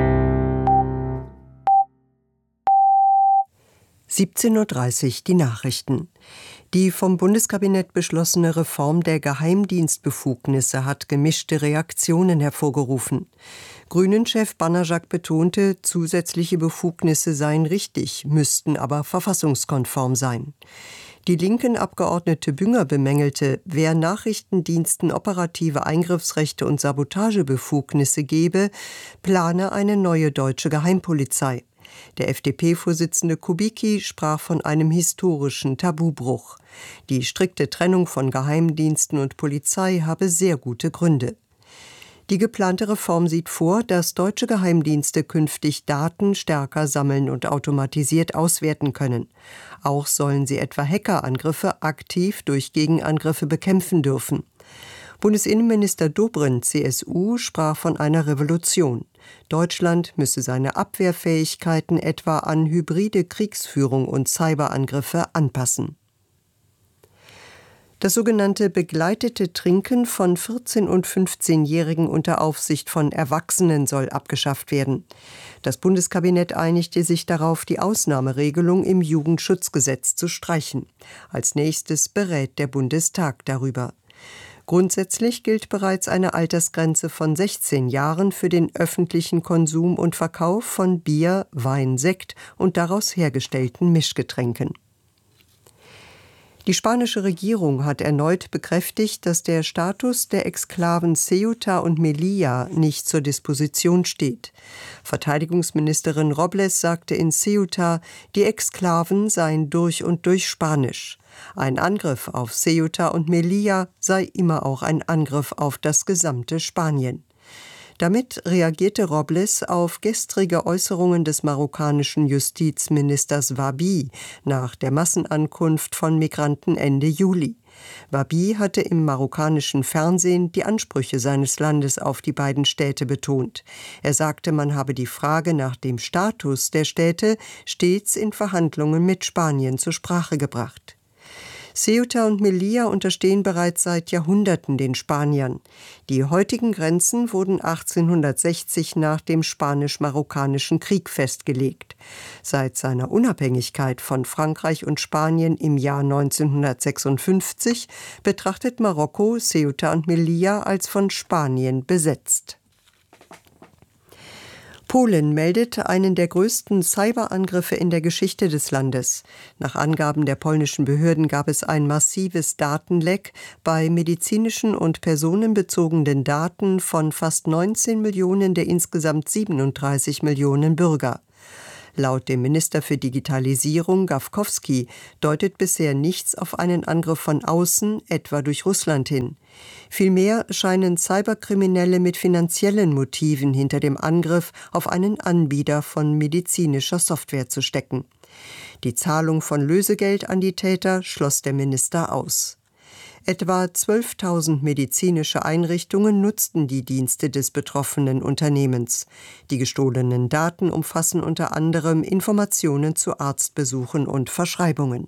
siebzehn Uhr dreißig die Nachrichten. Die vom Bundeskabinett beschlossene Reform der Geheimdienstbefugnisse hat gemischte Reaktionen hervorgerufen. Grünen-Chef Banajak betonte, zusätzliche Befugnisse seien richtig, müssten aber verfassungskonform sein. Die linken Abgeordnete Bünger bemängelte, wer Nachrichtendiensten operative Eingriffsrechte und Sabotagebefugnisse gebe, plane eine neue deutsche Geheimpolizei. Der F D P-Vorsitzende Kubicki sprach von einem historischen Tabubruch. Die strikte Trennung von Geheimdiensten und Polizei habe sehr gute Gründe. Die geplante Reform sieht vor, dass deutsche Geheimdienste künftig Daten stärker sammeln und automatisiert auswerten können. Auch sollen sie etwa Hackerangriffe aktiv durch Gegenangriffe bekämpfen dürfen. Bundesinnenminister Dobrindt, C S U, sprach von einer Revolution. Deutschland müsse seine Abwehrfähigkeiten etwa an hybride Kriegsführung und Cyberangriffe anpassen. Das sogenannte begleitete Trinken von vierzehn- und fünfzehnjährigen unter Aufsicht von Erwachsenen soll abgeschafft werden. Das Bundeskabinett einigte sich darauf, die Ausnahmeregelung im Jugendschutzgesetz zu streichen. Als nächstes berät der Bundestag darüber. Grundsätzlich gilt bereits eine Altersgrenze von sechzehn Jahren für den öffentlichen Konsum und Verkauf von Bier, Wein, Sekt und daraus hergestellten Mischgetränken. Die spanische Regierung hat erneut bekräftigt, dass der Status der Exklaven Ceuta und Melilla nicht zur Disposition steht. Verteidigungsministerin Robles sagte in Ceuta, die Exklaven seien durch und durch spanisch. Ein Angriff auf Ceuta und Melilla sei immer auch ein Angriff auf das gesamte Spanien. Damit reagierte Robles auf gestrige Äußerungen des marokkanischen Justizministers Wahbi nach der Massenankunft von Migranten Ende Juli. Wahbi hatte im marokkanischen Fernsehen die Ansprüche seines Landes auf die beiden Städte betont. Er sagte, man habe die Frage nach dem Status der Städte stets in Verhandlungen mit Spanien zur Sprache gebracht. Ceuta und Melilla unterstehen bereits seit Jahrhunderten den Spaniern. Die heutigen Grenzen wurden achtzehnhundertsechzig nach dem Spanisch-Marokkanischen Krieg festgelegt. Seit seiner Unabhängigkeit von Frankreich und Spanien im Jahr neunzehnhundertsechsundfünfzig betrachtet Marokko Ceuta und Melilla als von Spanien besetzt. Polen meldet einen der größten Cyberangriffe in der Geschichte des Landes. Nach Angaben der polnischen Behörden gab es ein massives Datenleck bei medizinischen und personenbezogenen Daten von fast neunzehn Millionen der insgesamt siebenunddreißig Millionen Bürger. Laut dem Minister für Digitalisierung Gawkowski deutet bisher nichts auf einen Angriff von außen, etwa durch Russland hin. Vielmehr scheinen Cyberkriminelle mit finanziellen Motiven hinter dem Angriff auf einen Anbieter von medizinischer Software zu stecken. Die Zahlung von Lösegeld an die Täter schloss der Minister aus. Etwa zwölftausend medizinische Einrichtungen nutzten die Dienste des betroffenen Unternehmens. Die gestohlenen Daten umfassen unter anderem Informationen zu Arztbesuchen und Verschreibungen.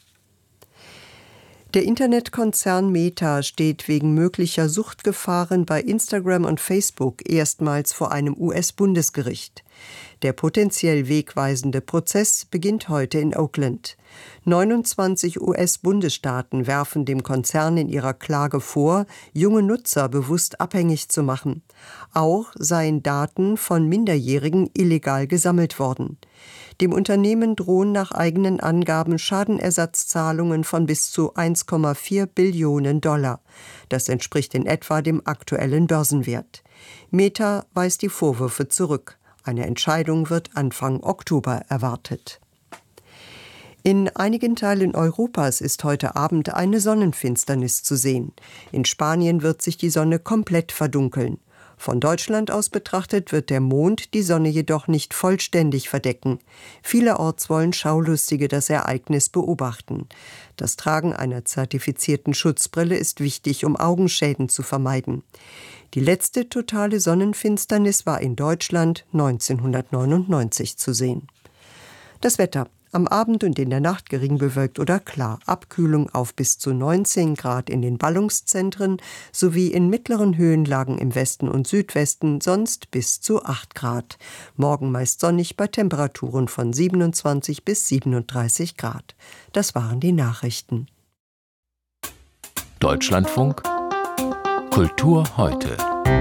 Der Internetkonzern Meta steht wegen möglicher Suchtgefahren bei Instagram und Facebook erstmals vor einem U S-Bundesgericht. Der potenziell wegweisende Prozess beginnt heute in Oakland. neunundzwanzig U S-Bundesstaaten werfen dem Konzern in ihrer Klage vor, junge Nutzer bewusst abhängig zu machen. Auch seien Daten von Minderjährigen illegal gesammelt worden. Dem Unternehmen drohen nach eigenen Angaben Schadenersatzzahlungen von bis zu eins Komma vier Billionen Dollar. Das entspricht in etwa dem aktuellen Börsenwert. Meta weist die Vorwürfe zurück. Eine Entscheidung wird Anfang Oktober erwartet. In einigen Teilen Europas ist heute Abend eine Sonnenfinsternis zu sehen. In Spanien wird sich die Sonne komplett verdunkeln. Von Deutschland aus betrachtet wird der Mond die Sonne jedoch nicht vollständig verdecken. Vielerorts wollen Schaulustige das Ereignis beobachten. Das Tragen einer zertifizierten Schutzbrille ist wichtig, um Augenschäden zu vermeiden. Die letzte totale Sonnenfinsternis war in Deutschland neunzehnhundertneunundneunzig zu sehen. Das Wetter. Am Abend und in der Nacht gering bewölkt oder klar. Abkühlung auf bis zu neunzehn Grad in den Ballungszentren sowie in mittleren Höhenlagen im Westen und Südwesten, sonst bis zu acht Grad. Morgen meist sonnig bei Temperaturen von siebenundzwanzig bis siebenunddreißig Grad. Das waren die Nachrichten. Deutschlandfunk Kultur heute.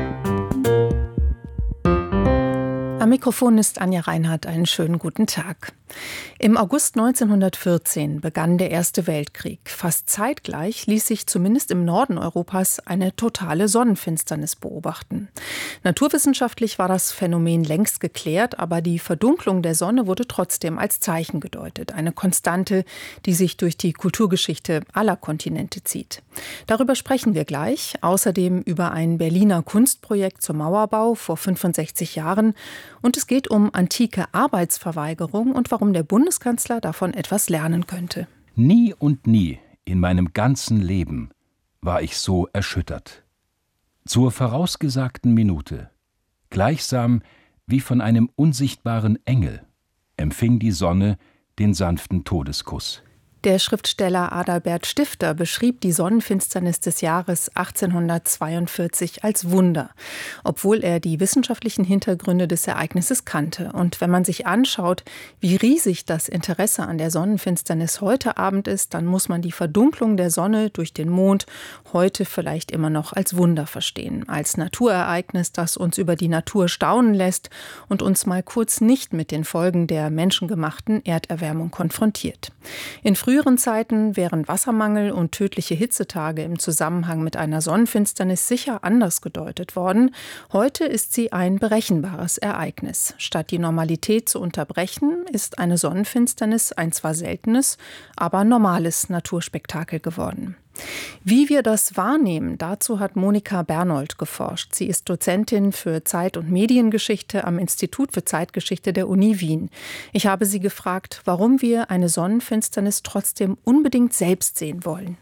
Am Mikrofon ist Anja Reinhardt. Einen schönen guten Tag. Im August neunzehnhundertvierzehn begann der Erste Weltkrieg. Fast zeitgleich ließ sich zumindest im Norden Europas eine totale Sonnenfinsternis beobachten. Naturwissenschaftlich war das Phänomen längst geklärt, aber die Verdunklung der Sonne wurde trotzdem als Zeichen gedeutet. Eine Konstante, die sich durch die Kulturgeschichte aller Kontinente zieht. Darüber sprechen wir gleich. Außerdem über ein Berliner Kunstprojekt zum Mauerbau vor fünfundsechzig Jahren. Und es geht um antike Arbeitsverweigerung und warum der Bundeskanzler davon etwas lernen könnte. Nie und nie in meinem ganzen Leben war ich so erschüttert. Zur vorausgesagten Minute, gleichsam wie von einem unsichtbaren Engel, empfing die Sonne den sanften Todeskuss. Der Schriftsteller Adalbert Stifter beschrieb die Sonnenfinsternis des Jahres achtzehnhundertzweiundvierzig als Wunder, obwohl er die wissenschaftlichen Hintergründe des Ereignisses kannte. Und wenn man sich anschaut, wie riesig das Interesse an der Sonnenfinsternis heute Abend ist, dann muss man die Verdunklung der Sonne durch den Mond heute vielleicht immer noch als Wunder verstehen, als Naturereignis, das uns über die Natur staunen lässt und uns mal kurz nicht mit den Folgen der menschengemachten Erderwärmung konfrontiert. In früheren Zeiten wären Wassermangel und tödliche Hitzetage im Zusammenhang mit einer Sonnenfinsternis sicher anders gedeutet worden. Heute ist sie ein berechenbares Ereignis. Statt die Normalität zu unterbrechen, ist eine Sonnenfinsternis ein zwar seltenes, aber normales Naturspektakel geworden. Wie wir das wahrnehmen, dazu hat Monika Bernold geforscht. Sie ist Dozentin für Zeit- und Mediengeschichte am Institut für Zeitgeschichte der Uni Wien. Ich habe sie gefragt, warum wir eine Sonnenfinsternis trotzdem unbedingt selbst sehen wollen.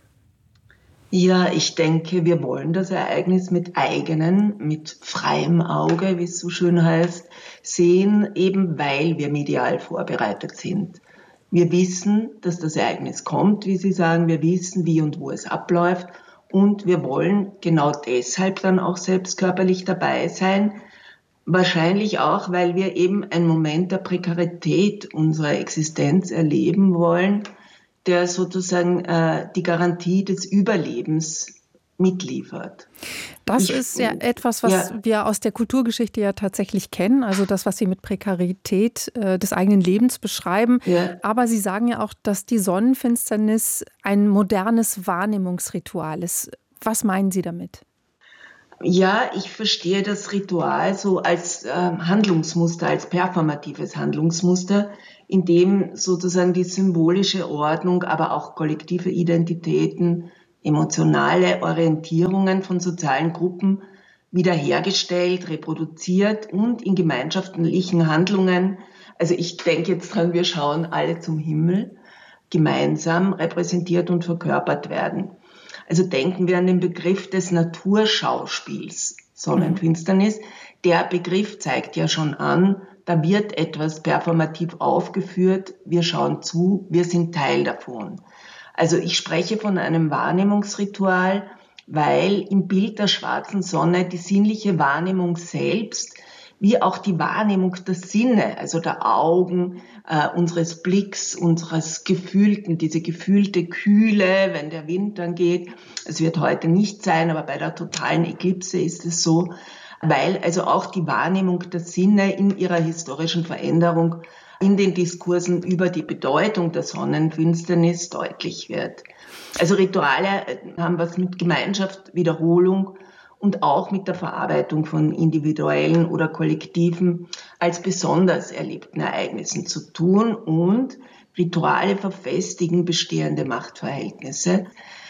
Ja, ich denke, wir wollen das Ereignis mit eigenen, mit freiem Auge, wie es so schön heißt, sehen, eben weil wir medial vorbereitet sind. Wir wissen, dass das Ereignis kommt, wie Sie sagen. Wir wissen, wie und wo es abläuft. Und wir wollen genau deshalb dann auch selbst körperlich dabei sein. Wahrscheinlich auch, weil wir eben einen Moment der Prekarität unserer Existenz erleben wollen, der sozusagen äh, die Garantie des Überlebens mitliefert. Das ich, ist ja etwas, was ja. wir aus der Kulturgeschichte ja tatsächlich kennen, also das, was Sie mit Prekarität äh, des eigenen Lebens beschreiben. Ja. Aber Sie sagen ja auch, dass die Sonnenfinsternis ein modernes Wahrnehmungsritual ist. Was meinen Sie damit? Ja, ich verstehe das Ritual so als äh, Handlungsmuster, als performatives Handlungsmuster, in dem sozusagen die symbolische Ordnung, aber auch kollektive Identitäten, emotionale Orientierungen von sozialen Gruppen wiederhergestellt, reproduziert und in gemeinschaftlichen Handlungen, also ich denke jetzt dran, wir schauen alle zum Himmel, gemeinsam repräsentiert und verkörpert werden. Also denken wir an den Begriff des Naturschauspiels, Sonnenfinsternis. Der Begriff zeigt ja schon an, da wird etwas performativ aufgeführt, wir schauen zu, wir sind Teil davon. Also ich spreche von einem Wahrnehmungsritual, weil im Bild der schwarzen Sonne die sinnliche Wahrnehmung selbst, wie auch die Wahrnehmung der Sinne, also der Augen, äh, unseres Blicks, unseres Gefühlten, diese gefühlte Kühle, wenn der Wind dann geht. Es wird heute nicht sein, aber bei der totalen Eklipse ist es so, weil also auch die Wahrnehmung der Sinne in ihrer historischen Veränderung in den Diskursen über die Bedeutung der Sonnenfinsternis deutlich wird. Also Rituale haben was mit Gemeinschaft, Wiederholung und auch mit der Verarbeitung von individuellen oder kollektiven als besonders erlebten Ereignissen zu tun, und Rituale verfestigen bestehende Machtverhältnisse.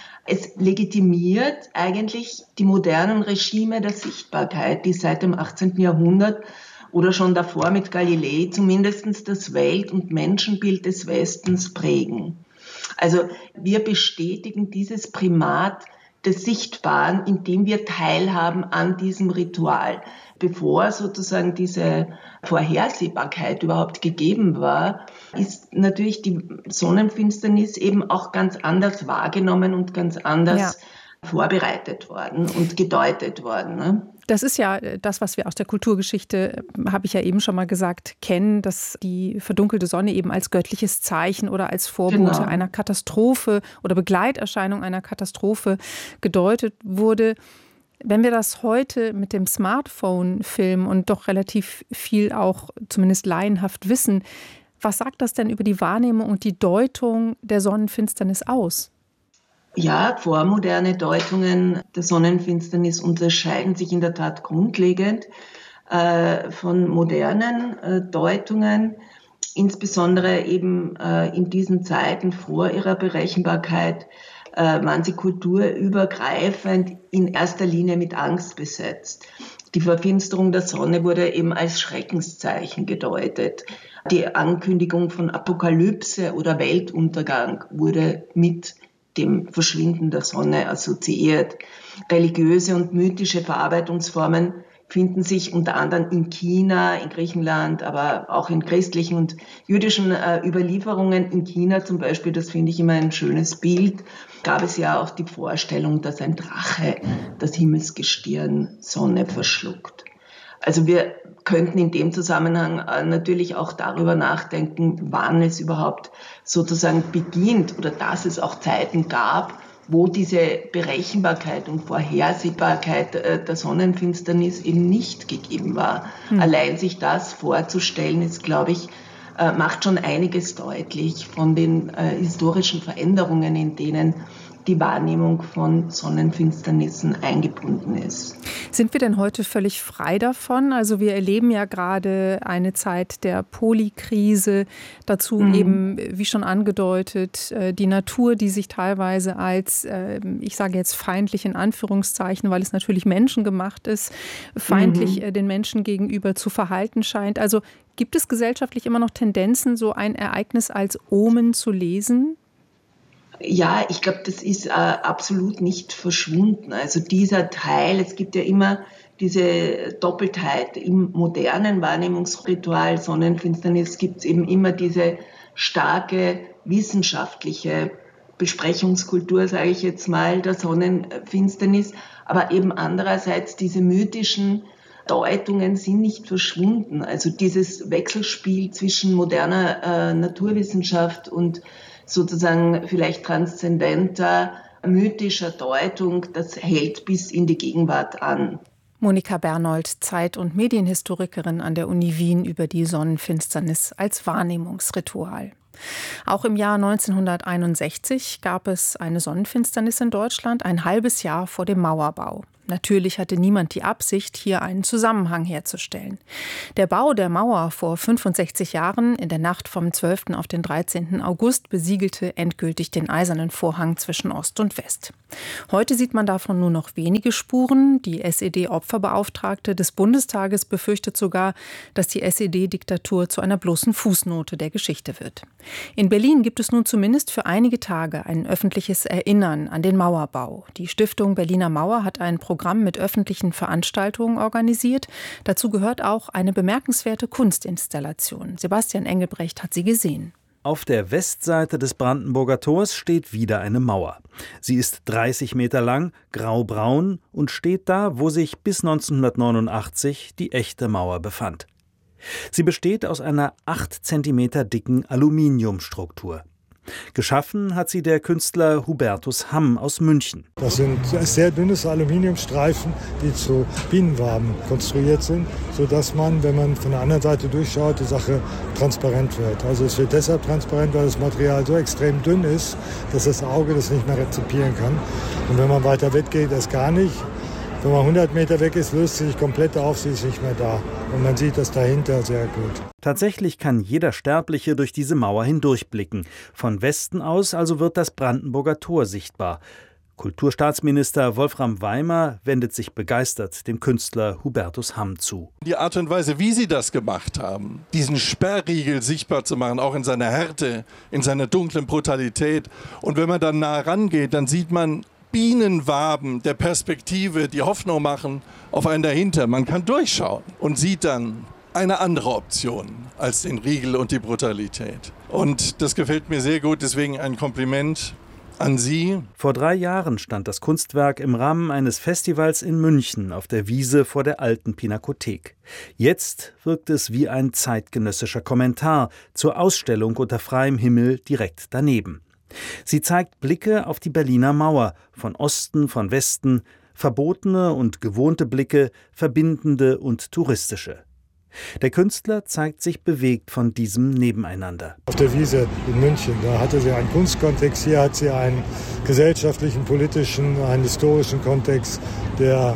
Es legitimiert eigentlich die modernen Regime der Sichtbarkeit, die seit dem achtzehnten Jahrhundert oder schon davor mit Galilei zumindest das Welt- und Menschenbild des Westens prägen. Also wir bestätigen dieses Primat des Sichtbaren, indem wir teilhaben an diesem Ritual. Bevor sozusagen diese Vorhersehbarkeit überhaupt gegeben war, ist natürlich die Sonnenfinsternis eben auch ganz anders wahrgenommen und ganz anders ja. vorbereitet worden und gedeutet worden. Ne? Das ist ja das, was wir aus der Kulturgeschichte, habe ich ja eben schon mal gesagt, kennen, dass die verdunkelte Sonne eben als göttliches Zeichen oder als Vorbote genau. einer Katastrophe oder Begleiterscheinung einer Katastrophe gedeutet wurde. Wenn wir das heute mit dem Smartphone filmen und doch relativ viel auch zumindest laienhaft wissen, was sagt das denn über die Wahrnehmung und die Deutung der Sonnenfinsternis aus? Ja, vormoderne Deutungen der Sonnenfinsternis unterscheiden sich in der Tat grundlegend äh, von modernen äh, Deutungen, insbesondere eben äh, in diesen Zeiten vor ihrer Berechenbarkeit äh, waren sie kulturübergreifend in erster Linie mit Angst besetzt. Die Verfinsterung der Sonne wurde eben als Schreckenszeichen gedeutet. Die Ankündigung von Apokalypse oder Weltuntergang wurde mit dem Verschwinden der Sonne assoziiert. Religiöse und mythische Verarbeitungsformen finden sich unter anderem in China, in Griechenland, aber auch in christlichen und jüdischen äh, Überlieferungen. In China zum Beispiel, das finde ich immer ein schönes Bild, gab es ja auch die Vorstellung, dass ein Drache das Himmelsgestirn Sonne verschluckt. Also wir könnten in dem Zusammenhang natürlich auch darüber nachdenken, wann es überhaupt sozusagen beginnt oder dass es auch Zeiten gab, wo diese Berechenbarkeit und Vorhersehbarkeit der Sonnenfinsternis eben nicht gegeben war. Mhm. Allein sich das vorzustellen, ist, glaube ich, macht schon einiges deutlich von den historischen Veränderungen, in denen die Wahrnehmung von Sonnenfinsternissen eingebunden ist. Sind wir denn heute völlig frei davon? Also wir erleben ja gerade eine Zeit der Polykrise, dazu mhm. eben, wie schon angedeutet, die Natur, die sich teilweise als, ich sage jetzt feindlich in Anführungszeichen, weil es natürlich menschengemacht ist, feindlich mhm. den Menschen gegenüber zu verhalten scheint. Also gibt es gesellschaftlich immer noch Tendenzen, so ein Ereignis als Omen zu lesen? Ja, ich glaube, das ist äh, absolut nicht verschwunden. Also dieser Teil, es gibt ja immer diese Doppeltheit im modernen Wahrnehmungsritual Sonnenfinsternis, gibt es eben immer diese starke wissenschaftliche Besprechungskultur, sage ich jetzt mal, der Sonnenfinsternis. Aber eben andererseits diese mythischen Deutungen sind nicht verschwunden. Also dieses Wechselspiel zwischen moderner äh, Naturwissenschaft und sozusagen vielleicht transzendenter, mythischer Deutung, das hält bis in die Gegenwart an. Monika Bernold, Zeit- und Medienhistorikerin an der Uni Wien, über die Sonnenfinsternis als Wahrnehmungsritual. Auch im Jahr neunzehnhunderteinundsechzig gab es eine Sonnenfinsternis in Deutschland, ein halbes Jahr vor dem Mauerbau. Natürlich hatte niemand die Absicht, hier einen Zusammenhang herzustellen. Der Bau der Mauer vor fünfundsechzig Jahren in der Nacht vom zwölften auf den dreizehnten August besiegelte endgültig den eisernen Vorhang zwischen Ost und West. Heute sieht man davon nur noch wenige Spuren. Die S E D-Opferbeauftragte des Bundestages befürchtet sogar, dass die S E D-Diktatur zu einer bloßen Fußnote der Geschichte wird. In Berlin gibt es nun zumindest für einige Tage ein öffentliches Erinnern an den Mauerbau. Die Stiftung Berliner Mauer hat ein Programm mit öffentlichen Veranstaltungen organisiert. Dazu gehört auch eine bemerkenswerte Kunstinstallation. Sebastian Engelbrecht hat sie gesehen. Auf der Westseite des Brandenburger Tors steht wieder eine Mauer. Sie ist dreißig Meter lang, graubraun und steht da, wo sich bis neunzehnhundertneunundachtzig die echte Mauer befand. Sie besteht aus einer acht Zentimeter dicken Aluminiumstruktur. Geschaffen hat sie der Künstler Hubertus Hamm aus München. Das sind sehr dünne Aluminiumstreifen, die zu Bienenwaben konstruiert sind, sodass man, wenn man von der anderen Seite durchschaut, die Sache transparent wird. Also es wird deshalb transparent, weil das Material so extrem dünn ist, dass das Auge das nicht mehr rezipieren kann. Und wenn man weiter weg geht, das gar nicht. Wenn man hundert Meter weg ist, löst sie sich komplett auf, sie ist nicht mehr da. Und man sieht das dahinter sehr gut. Tatsächlich kann jeder Sterbliche durch diese Mauer hindurchblicken. Von Westen aus also wird das Brandenburger Tor sichtbar. Kulturstaatsminister Wolfram Weimer wendet sich begeistert dem Künstler Hubertus Hamm zu. Die Art und Weise, wie sie das gemacht haben, diesen Sperrriegel sichtbar zu machen, auch in seiner Härte, in seiner dunklen Brutalität. Und wenn man dann nah rangeht, dann sieht man Bienenwaben der Perspektive, die Hoffnung machen auf einen dahinter. Man kann durchschauen und sieht dann eine andere Option als den Riegel und die Brutalität. Und das gefällt mir sehr gut, deswegen ein Kompliment an Sie. Vor drei Jahren stand das Kunstwerk im Rahmen eines Festivals in München auf der Wiese vor der alten Pinakothek. Jetzt wirkt es wie ein zeitgenössischer Kommentar zur Ausstellung unter freiem Himmel direkt daneben. Sie zeigt Blicke auf die Berliner Mauer, von Osten, von Westen, verbotene und gewohnte Blicke, verbindende und touristische. Der Künstler zeigt sich bewegt von diesem Nebeneinander. Auf der Wiese in München, da hatte sie einen Kunstkontext, hier hat sie einen gesellschaftlichen, politischen, einen historischen Kontext, der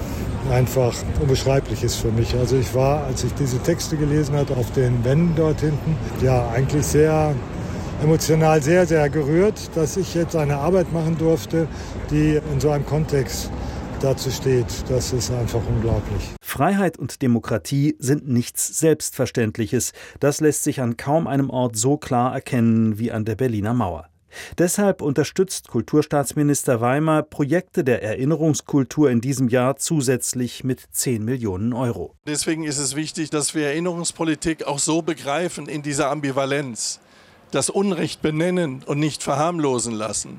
einfach unbeschreiblich ist für mich. Also ich war, als ich diese Texte gelesen hatte, auf den Wänden dort hinten, ja eigentlich sehr emotional sehr, sehr gerührt, dass ich jetzt eine Arbeit machen durfte, die in so einem Kontext dazu steht. Das ist einfach unglaublich. Freiheit und Demokratie sind nichts Selbstverständliches. Das lässt sich an kaum einem Ort so klar erkennen wie an der Berliner Mauer. Deshalb unterstützt Kulturstaatsminister Weimer Projekte der Erinnerungskultur in diesem Jahr zusätzlich mit zehn Millionen Euro. Deswegen ist es wichtig, dass wir Erinnerungspolitik auch so begreifen in dieser Ambivalenz. Das Unrecht benennen und nicht verharmlosen lassen,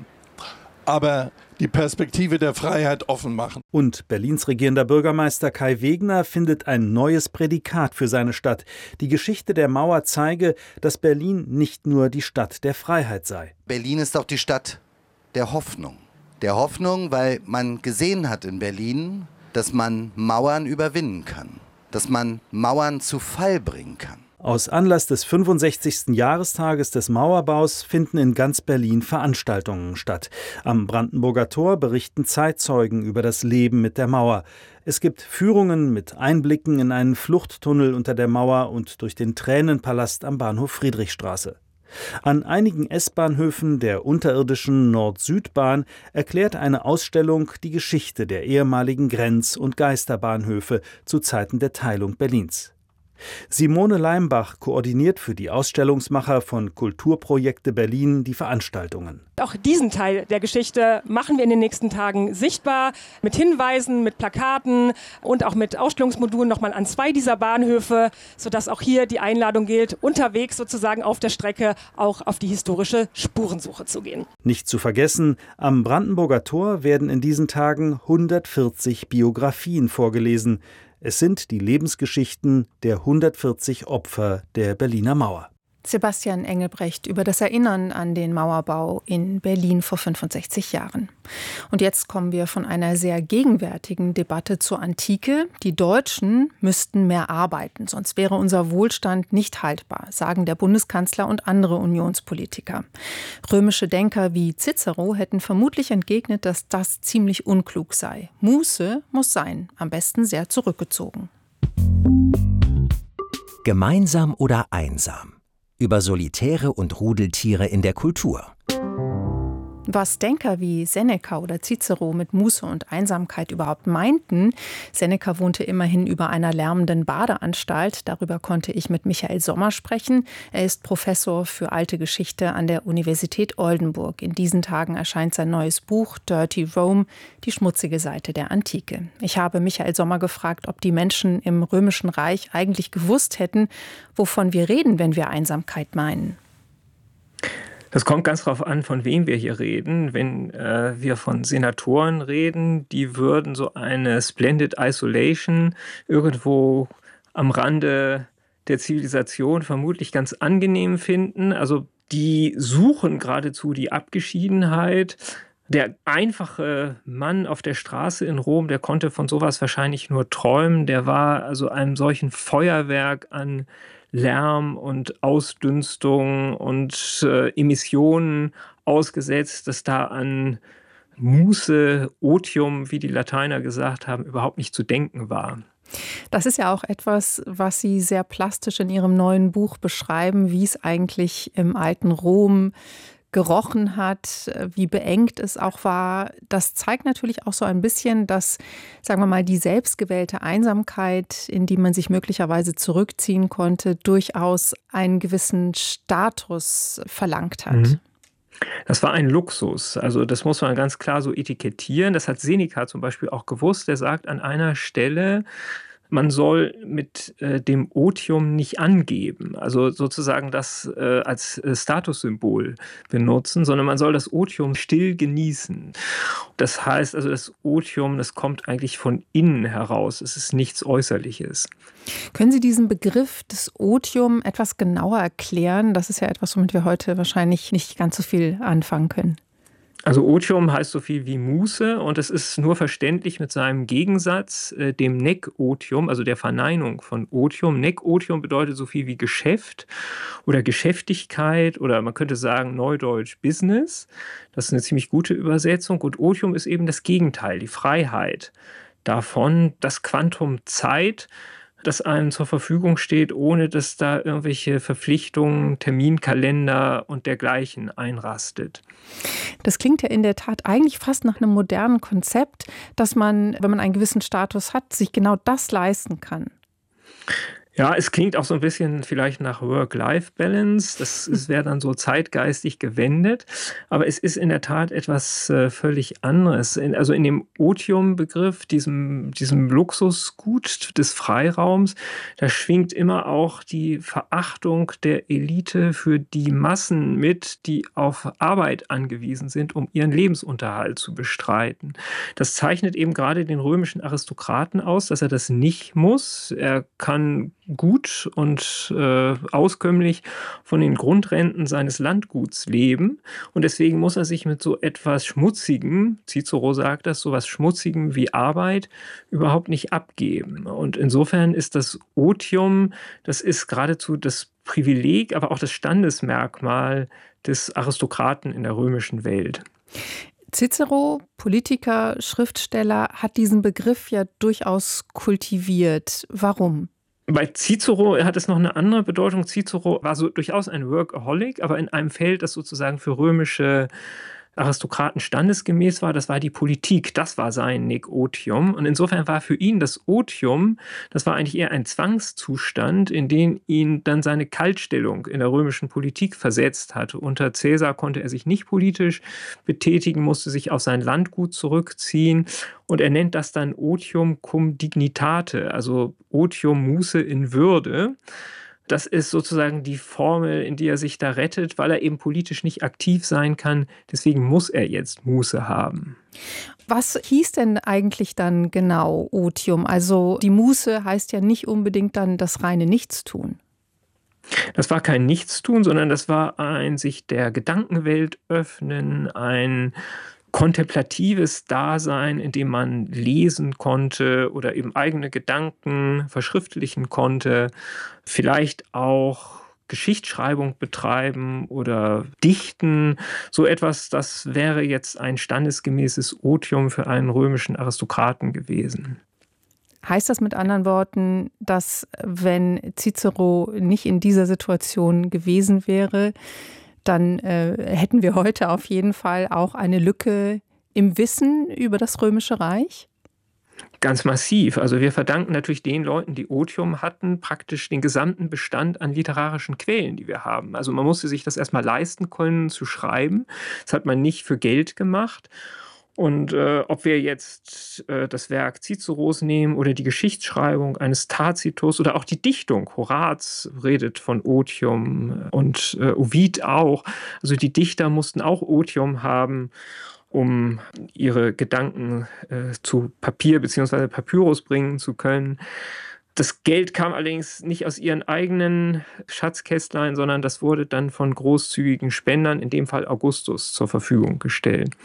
aber die Perspektive der Freiheit offen machen. Und Berlins regierender Bürgermeister Kai Wegner findet ein neues Prädikat für seine Stadt. Die Geschichte der Mauer zeige, dass Berlin nicht nur die Stadt der Freiheit sei. Berlin ist auch die Stadt der Hoffnung. Der Hoffnung, weil man gesehen hat in Berlin, dass man Mauern überwinden kann, dass man Mauern zu Fall bringen kann. Aus Anlass des fünfundsechzigsten Jahrestages des Mauerbaus finden in ganz Berlin Veranstaltungen statt. Am Brandenburger Tor berichten Zeitzeugen über das Leben mit der Mauer. Es gibt Führungen mit Einblicken in einen Fluchttunnel unter der Mauer und durch den Tränenpalast am Bahnhof Friedrichstraße. An einigen S-Bahnhöfen der unterirdischen Nord-Süd-Bahn erklärt eine Ausstellung die Geschichte der ehemaligen Grenz- und Geisterbahnhöfe zu Zeiten der Teilung Berlins. Simone Leimbach koordiniert für die Ausstellungsmacher von Kulturprojekte Berlin die Veranstaltungen. Auch diesen Teil der Geschichte machen wir in den nächsten Tagen sichtbar, mit Hinweisen, mit Plakaten und auch mit Ausstellungsmodulen nochmal an zwei dieser Bahnhöfe, sodass auch hier die Einladung gilt, unterwegs sozusagen auf der Strecke auch auf die historische Spurensuche zu gehen. Nicht zu vergessen, am Brandenburger Tor werden in diesen Tagen hundertvierzig Biografien vorgelesen. Es sind die Lebensgeschichten der hundertvierzig Opfer der Berliner Mauer. Sebastian Engelbrecht über das Erinnern an den Mauerbau in Berlin vor fünfundsechzig Jahren. Und jetzt kommen wir von einer sehr gegenwärtigen Debatte zur Antike. Die Deutschen müssten mehr arbeiten, sonst wäre unser Wohlstand nicht haltbar, sagen der Bundeskanzler und andere Unionspolitiker. Römische Denker wie Cicero hätten vermutlich entgegnet, dass das ziemlich unklug sei. Muße muss sein, am besten sehr zurückgezogen. Gemeinsam oder einsam? Über Solitäre und Rudeltiere in der Kultur. Was Denker wie Seneca oder Cicero mit Muße und Einsamkeit überhaupt meinten. Seneca wohnte immerhin über einer lärmenden Badeanstalt. Darüber konnte ich mit Michael Sommer sprechen. Er ist Professor für alte Geschichte an der Universität Oldenburg. In diesen Tagen erscheint sein neues Buch Dirty Rome, die schmutzige Seite der Antike. Ich habe Michael Sommer gefragt, ob die Menschen im Römischen Reich eigentlich gewusst hätten, wovon wir reden, wenn wir Einsamkeit meinen. Das kommt ganz darauf an, von wem wir hier reden. Wenn äh, wir von Senatoren reden, die würden so eine Splendid Isolation irgendwo am Rande der Zivilisation vermutlich ganz angenehm finden. Also die suchen geradezu die Abgeschiedenheit. Der einfache Mann auf der Straße in Rom, der konnte von sowas wahrscheinlich nur träumen. Der war also einem solchen Feuerwerk an Lärm und Ausdünstung und äh, Emissionen ausgesetzt, dass da an Muße, Otium, wie die Lateiner gesagt haben, überhaupt nicht zu denken war. Das ist ja auch etwas, was Sie sehr plastisch in Ihrem neuen Buch beschreiben, wie es eigentlich im alten Rom gerochen hat, wie beengt es auch war. Das zeigt natürlich auch so ein bisschen, dass, sagen wir mal, die selbstgewählte Einsamkeit, in die man sich möglicherweise zurückziehen konnte, durchaus einen gewissen Status verlangt hat. Mhm. Das war ein Luxus. Also das muss man ganz klar so etikettieren. Das hat Seneca zum Beispiel auch gewusst. Der sagt an einer Stelle, man soll mit äh, dem Otium nicht angeben, also sozusagen das äh, als äh, Statussymbol benutzen, sondern man soll das Otium still genießen. Das heißt also, das Otium, das kommt eigentlich von innen heraus. Es ist nichts Äußerliches. Können Sie diesen Begriff des Otium etwas genauer erklären? Das ist ja etwas, womit wir heute wahrscheinlich nicht ganz so viel anfangen können. Also Otium heißt so viel wie Muße und es ist nur verständlich mit seinem Gegensatz, äh, dem Nekotium, also der Verneinung von Otium. Nekotium bedeutet so viel wie Geschäft oder Geschäftigkeit oder man könnte sagen neudeutsch Business. Das ist eine ziemlich gute Übersetzung und Otium ist eben das Gegenteil, die Freiheit davon, das Quantum Zeit, das einem zur Verfügung steht, ohne dass da irgendwelche Verpflichtungen, Terminkalender und dergleichen einrastet. Das klingt ja in der Tat eigentlich fast nach einem modernen Konzept, dass man, wenn man einen gewissen Status hat, sich genau das leisten kann. Ja, es klingt auch so ein bisschen vielleicht nach Work-Life-Balance. Das, das wäre dann so zeitgeistig gewendet. Aber es ist in der Tat etwas äh, völlig anderes. In, also in dem Otium-Begriff, diesem, diesem Luxusgut des Freiraums, da schwingt immer auch die Verachtung der Elite für die Massen mit, die auf Arbeit angewiesen sind, um ihren Lebensunterhalt zu bestreiten. Das zeichnet eben gerade den römischen Aristokraten aus, dass er das nicht muss. Er kann gut und äh, auskömmlich von den Grundrenten seines Landguts leben. Und deswegen muss er sich mit so etwas Schmutzigem, Cicero sagt das, so etwas Schmutzigem wie Arbeit überhaupt nicht abgeben. Und insofern ist das Otium, das ist geradezu das Privileg, aber auch das Standesmerkmal des Aristokraten in der römischen Welt. Cicero, Politiker, Schriftsteller, hat diesen Begriff ja durchaus kultiviert. Warum? Bei Cicero hat es noch eine andere Bedeutung. Cicero war so durchaus ein Workaholic, aber in einem Feld, das sozusagen für römische Aristokraten standesgemäß war, das war die Politik, das war sein Nec Otium. Und insofern war für ihn das Otium, das war eigentlich eher ein Zwangszustand, in den ihn dann seine Kaltstellung in der römischen Politik versetzt hat. Unter Caesar konnte er sich nicht politisch betätigen, musste sich auf sein Landgut zurückziehen. Und er nennt das dann Otium cum dignitate, also Otium Muße in Würde. Das ist sozusagen die Formel, in die er sich da rettet, weil er eben politisch nicht aktiv sein kann. Deswegen muss er jetzt Muße haben. Was hieß denn eigentlich dann genau Otium? Also die Muße heißt ja nicht unbedingt dann das reine Nichtstun. Das war kein Nichtstun, sondern das war ein sich der Gedankenwelt öffnen, ein kontemplatives Dasein, in dem man lesen konnte oder eben eigene Gedanken verschriftlichen konnte, vielleicht auch Geschichtsschreibung betreiben oder dichten. So etwas, das wäre jetzt ein standesgemäßes Otium für einen römischen Aristokraten gewesen. Heißt das mit anderen Worten, dass wenn Cicero nicht in dieser Situation gewesen wäre, dann äh, hätten wir heute auf jeden Fall auch eine Lücke im Wissen über das Römische Reich? Ganz massiv. Also wir verdanken natürlich den Leuten, die Otium hatten, praktisch den gesamten Bestand an literarischen Quellen, die wir haben. Also man musste sich das erstmal leisten können, zu schreiben. Das hat man nicht für Geld gemacht. Und äh, ob wir jetzt äh, das Werk Ciceros nehmen oder die Geschichtsschreibung eines Tacitus oder auch die Dichtung, Horaz redet von Otium und äh, Ovid auch. Also die Dichter mussten auch Otium haben, um ihre Gedanken äh, zu Papier bzw. Papyrus bringen zu können. Das Geld kam allerdings nicht aus ihren eigenen Schatzkästlein, sondern das wurde dann von großzügigen Spendern, in dem Fall Augustus, zur Verfügung gestellt.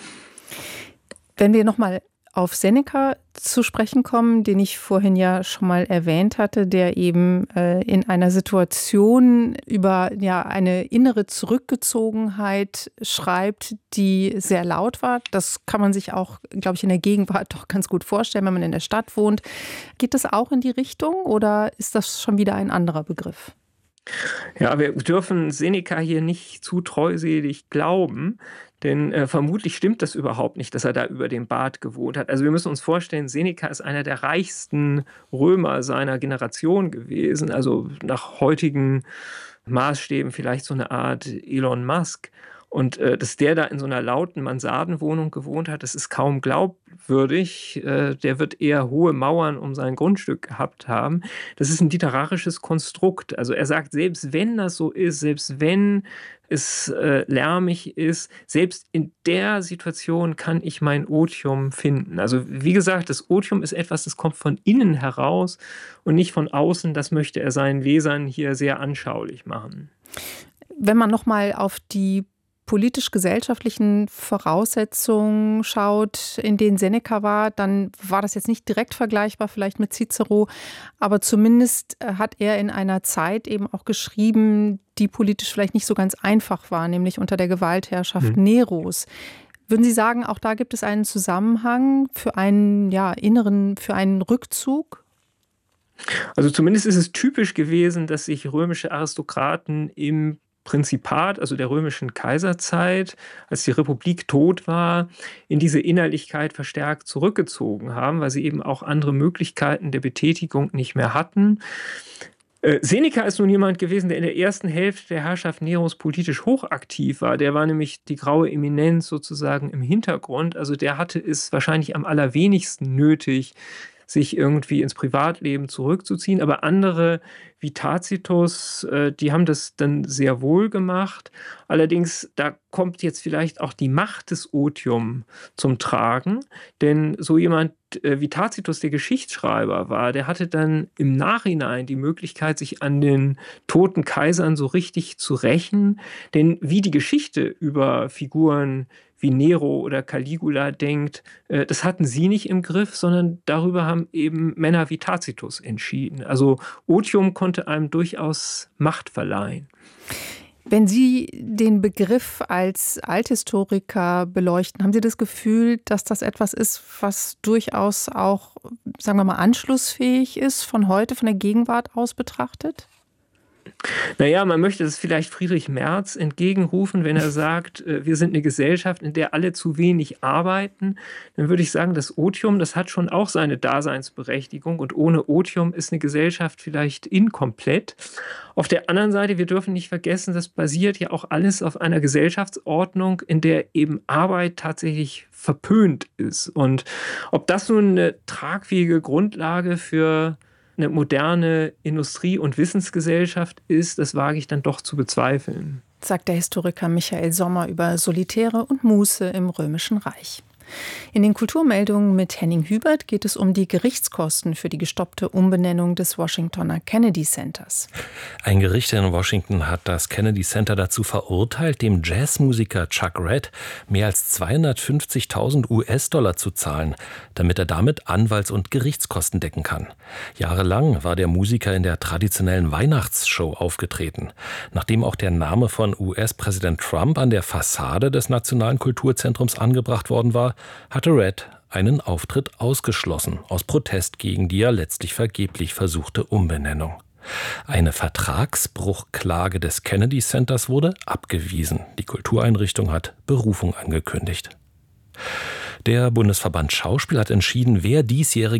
Wenn wir nochmal auf Seneca zu sprechen kommen, den ich vorhin ja schon mal erwähnt hatte, der eben äh, in einer Situation über ja, eine innere Zurückgezogenheit schreibt, die sehr laut war. Das kann man sich auch, glaube ich, in der Gegenwart doch ganz gut vorstellen, wenn man in der Stadt wohnt. Geht das auch in die Richtung oder ist das schon wieder ein anderer Begriff? Ja, wir dürfen Seneca hier nicht zu treuselig glauben, denn äh, vermutlich stimmt das überhaupt nicht, dass er da über dem Bad gewohnt hat. Also wir müssen uns vorstellen, Seneca ist einer der reichsten Römer seiner Generation gewesen, also nach heutigen Maßstäben vielleicht so eine Art Elon Musk. Und äh, dass der da in so einer lauten Mansardenwohnung gewohnt hat, das ist kaum glaubwürdig. Äh, der wird eher hohe Mauern um sein Grundstück gehabt haben. Das ist ein literarisches Konstrukt. Also er sagt, selbst wenn das so ist, selbst wenn es äh, lärmig ist, selbst in der Situation kann ich mein Otium finden. Also wie gesagt, das Otium ist etwas, das kommt von innen heraus und nicht von außen. Das möchte er seinen Lesern hier sehr anschaulich machen. Wenn man nochmal auf die politisch-gesellschaftlichen Voraussetzungen schaut, in denen Seneca war, dann war das jetzt nicht direkt vergleichbar vielleicht mit Cicero, aber zumindest hat er in einer Zeit eben auch geschrieben, die politisch vielleicht nicht so ganz einfach war, nämlich unter der Gewaltherrschaft mhm. Neros. Würden Sie sagen, auch da gibt es einen Zusammenhang für einen ja, inneren, für einen Rückzug? Also zumindest ist es typisch gewesen, dass sich römische Aristokraten im Prinzipat, also der römischen Kaiserzeit, als die Republik tot war, in diese Innerlichkeit verstärkt zurückgezogen haben, weil sie eben auch andere Möglichkeiten der Betätigung nicht mehr hatten. Äh, Seneca ist nun jemand gewesen, der in der ersten Hälfte der Herrschaft Neros politisch hochaktiv war. Der war nämlich die graue Eminenz sozusagen im Hintergrund. Also der hatte es wahrscheinlich am allerwenigsten nötig, sich irgendwie ins Privatleben zurückzuziehen. Aber andere wie Tacitus, äh, die haben das dann sehr wohl gemacht. Allerdings, da kommt jetzt vielleicht auch die Macht des Otium zum Tragen. Denn so jemand äh, wie Tacitus, der Geschichtsschreiber war, der hatte dann im Nachhinein die Möglichkeit, sich an den toten Kaisern so richtig zu rächen. Denn wie die Geschichte über Figuren wie Nero oder Caligula denkt, äh, das hatten sie nicht im Griff, sondern darüber haben eben Männer wie Tacitus entschieden. Also Otium konnte einem durchaus Macht verleihen. Wenn Sie den Begriff als Althistoriker beleuchten, haben Sie das Gefühl, dass das etwas ist, was durchaus auch, sagen wir mal, anschlussfähig ist, von heute, von der Gegenwart aus betrachtet? Naja, man möchte das vielleicht Friedrich Merz entgegenrufen, wenn er sagt, wir sind eine Gesellschaft, in der alle zu wenig arbeiten. Dann würde ich sagen, das Otium, das hat schon auch seine Daseinsberechtigung und ohne Otium ist eine Gesellschaft vielleicht inkomplett. Auf der anderen Seite, wir dürfen nicht vergessen, das basiert ja auch alles auf einer Gesellschaftsordnung, in der eben Arbeit tatsächlich verpönt ist. Und ob das nun eine tragfähige Grundlage für eine moderne Industrie- und Wissensgesellschaft ist, das wage ich dann doch zu bezweifeln. Sagt der Historiker Michael Sommer über Solitäre und Muße im Römischen Reich. In den Kulturmeldungen mit Henning Hubert geht es um die Gerichtskosten für die gestoppte Umbenennung des Washingtoner Kennedy Centers. Ein Gericht in Washington hat das Kennedy Center dazu verurteilt, dem Jazzmusiker Chuck Redd mehr als zweihundertfünfzigtausend U S-Dollar zu zahlen, damit er damit Anwalts- und Gerichtskosten decken kann. Jahrelang war der Musiker in der traditionellen Weihnachtsshow aufgetreten. Nachdem auch der Name von U S-Präsident Trump an der Fassade des Nationalen Kulturzentrums angebracht worden war, hatte Redd einen Auftritt ausgeschlossen, aus Protest gegen die ja letztlich vergeblich versuchte Umbenennung. Eine Vertragsbruchklage des Kennedy Centers wurde abgewiesen. Die Kultureinrichtung hat Berufung angekündigt. Der Bundesverband Schauspiel hat entschieden, wer diesjährige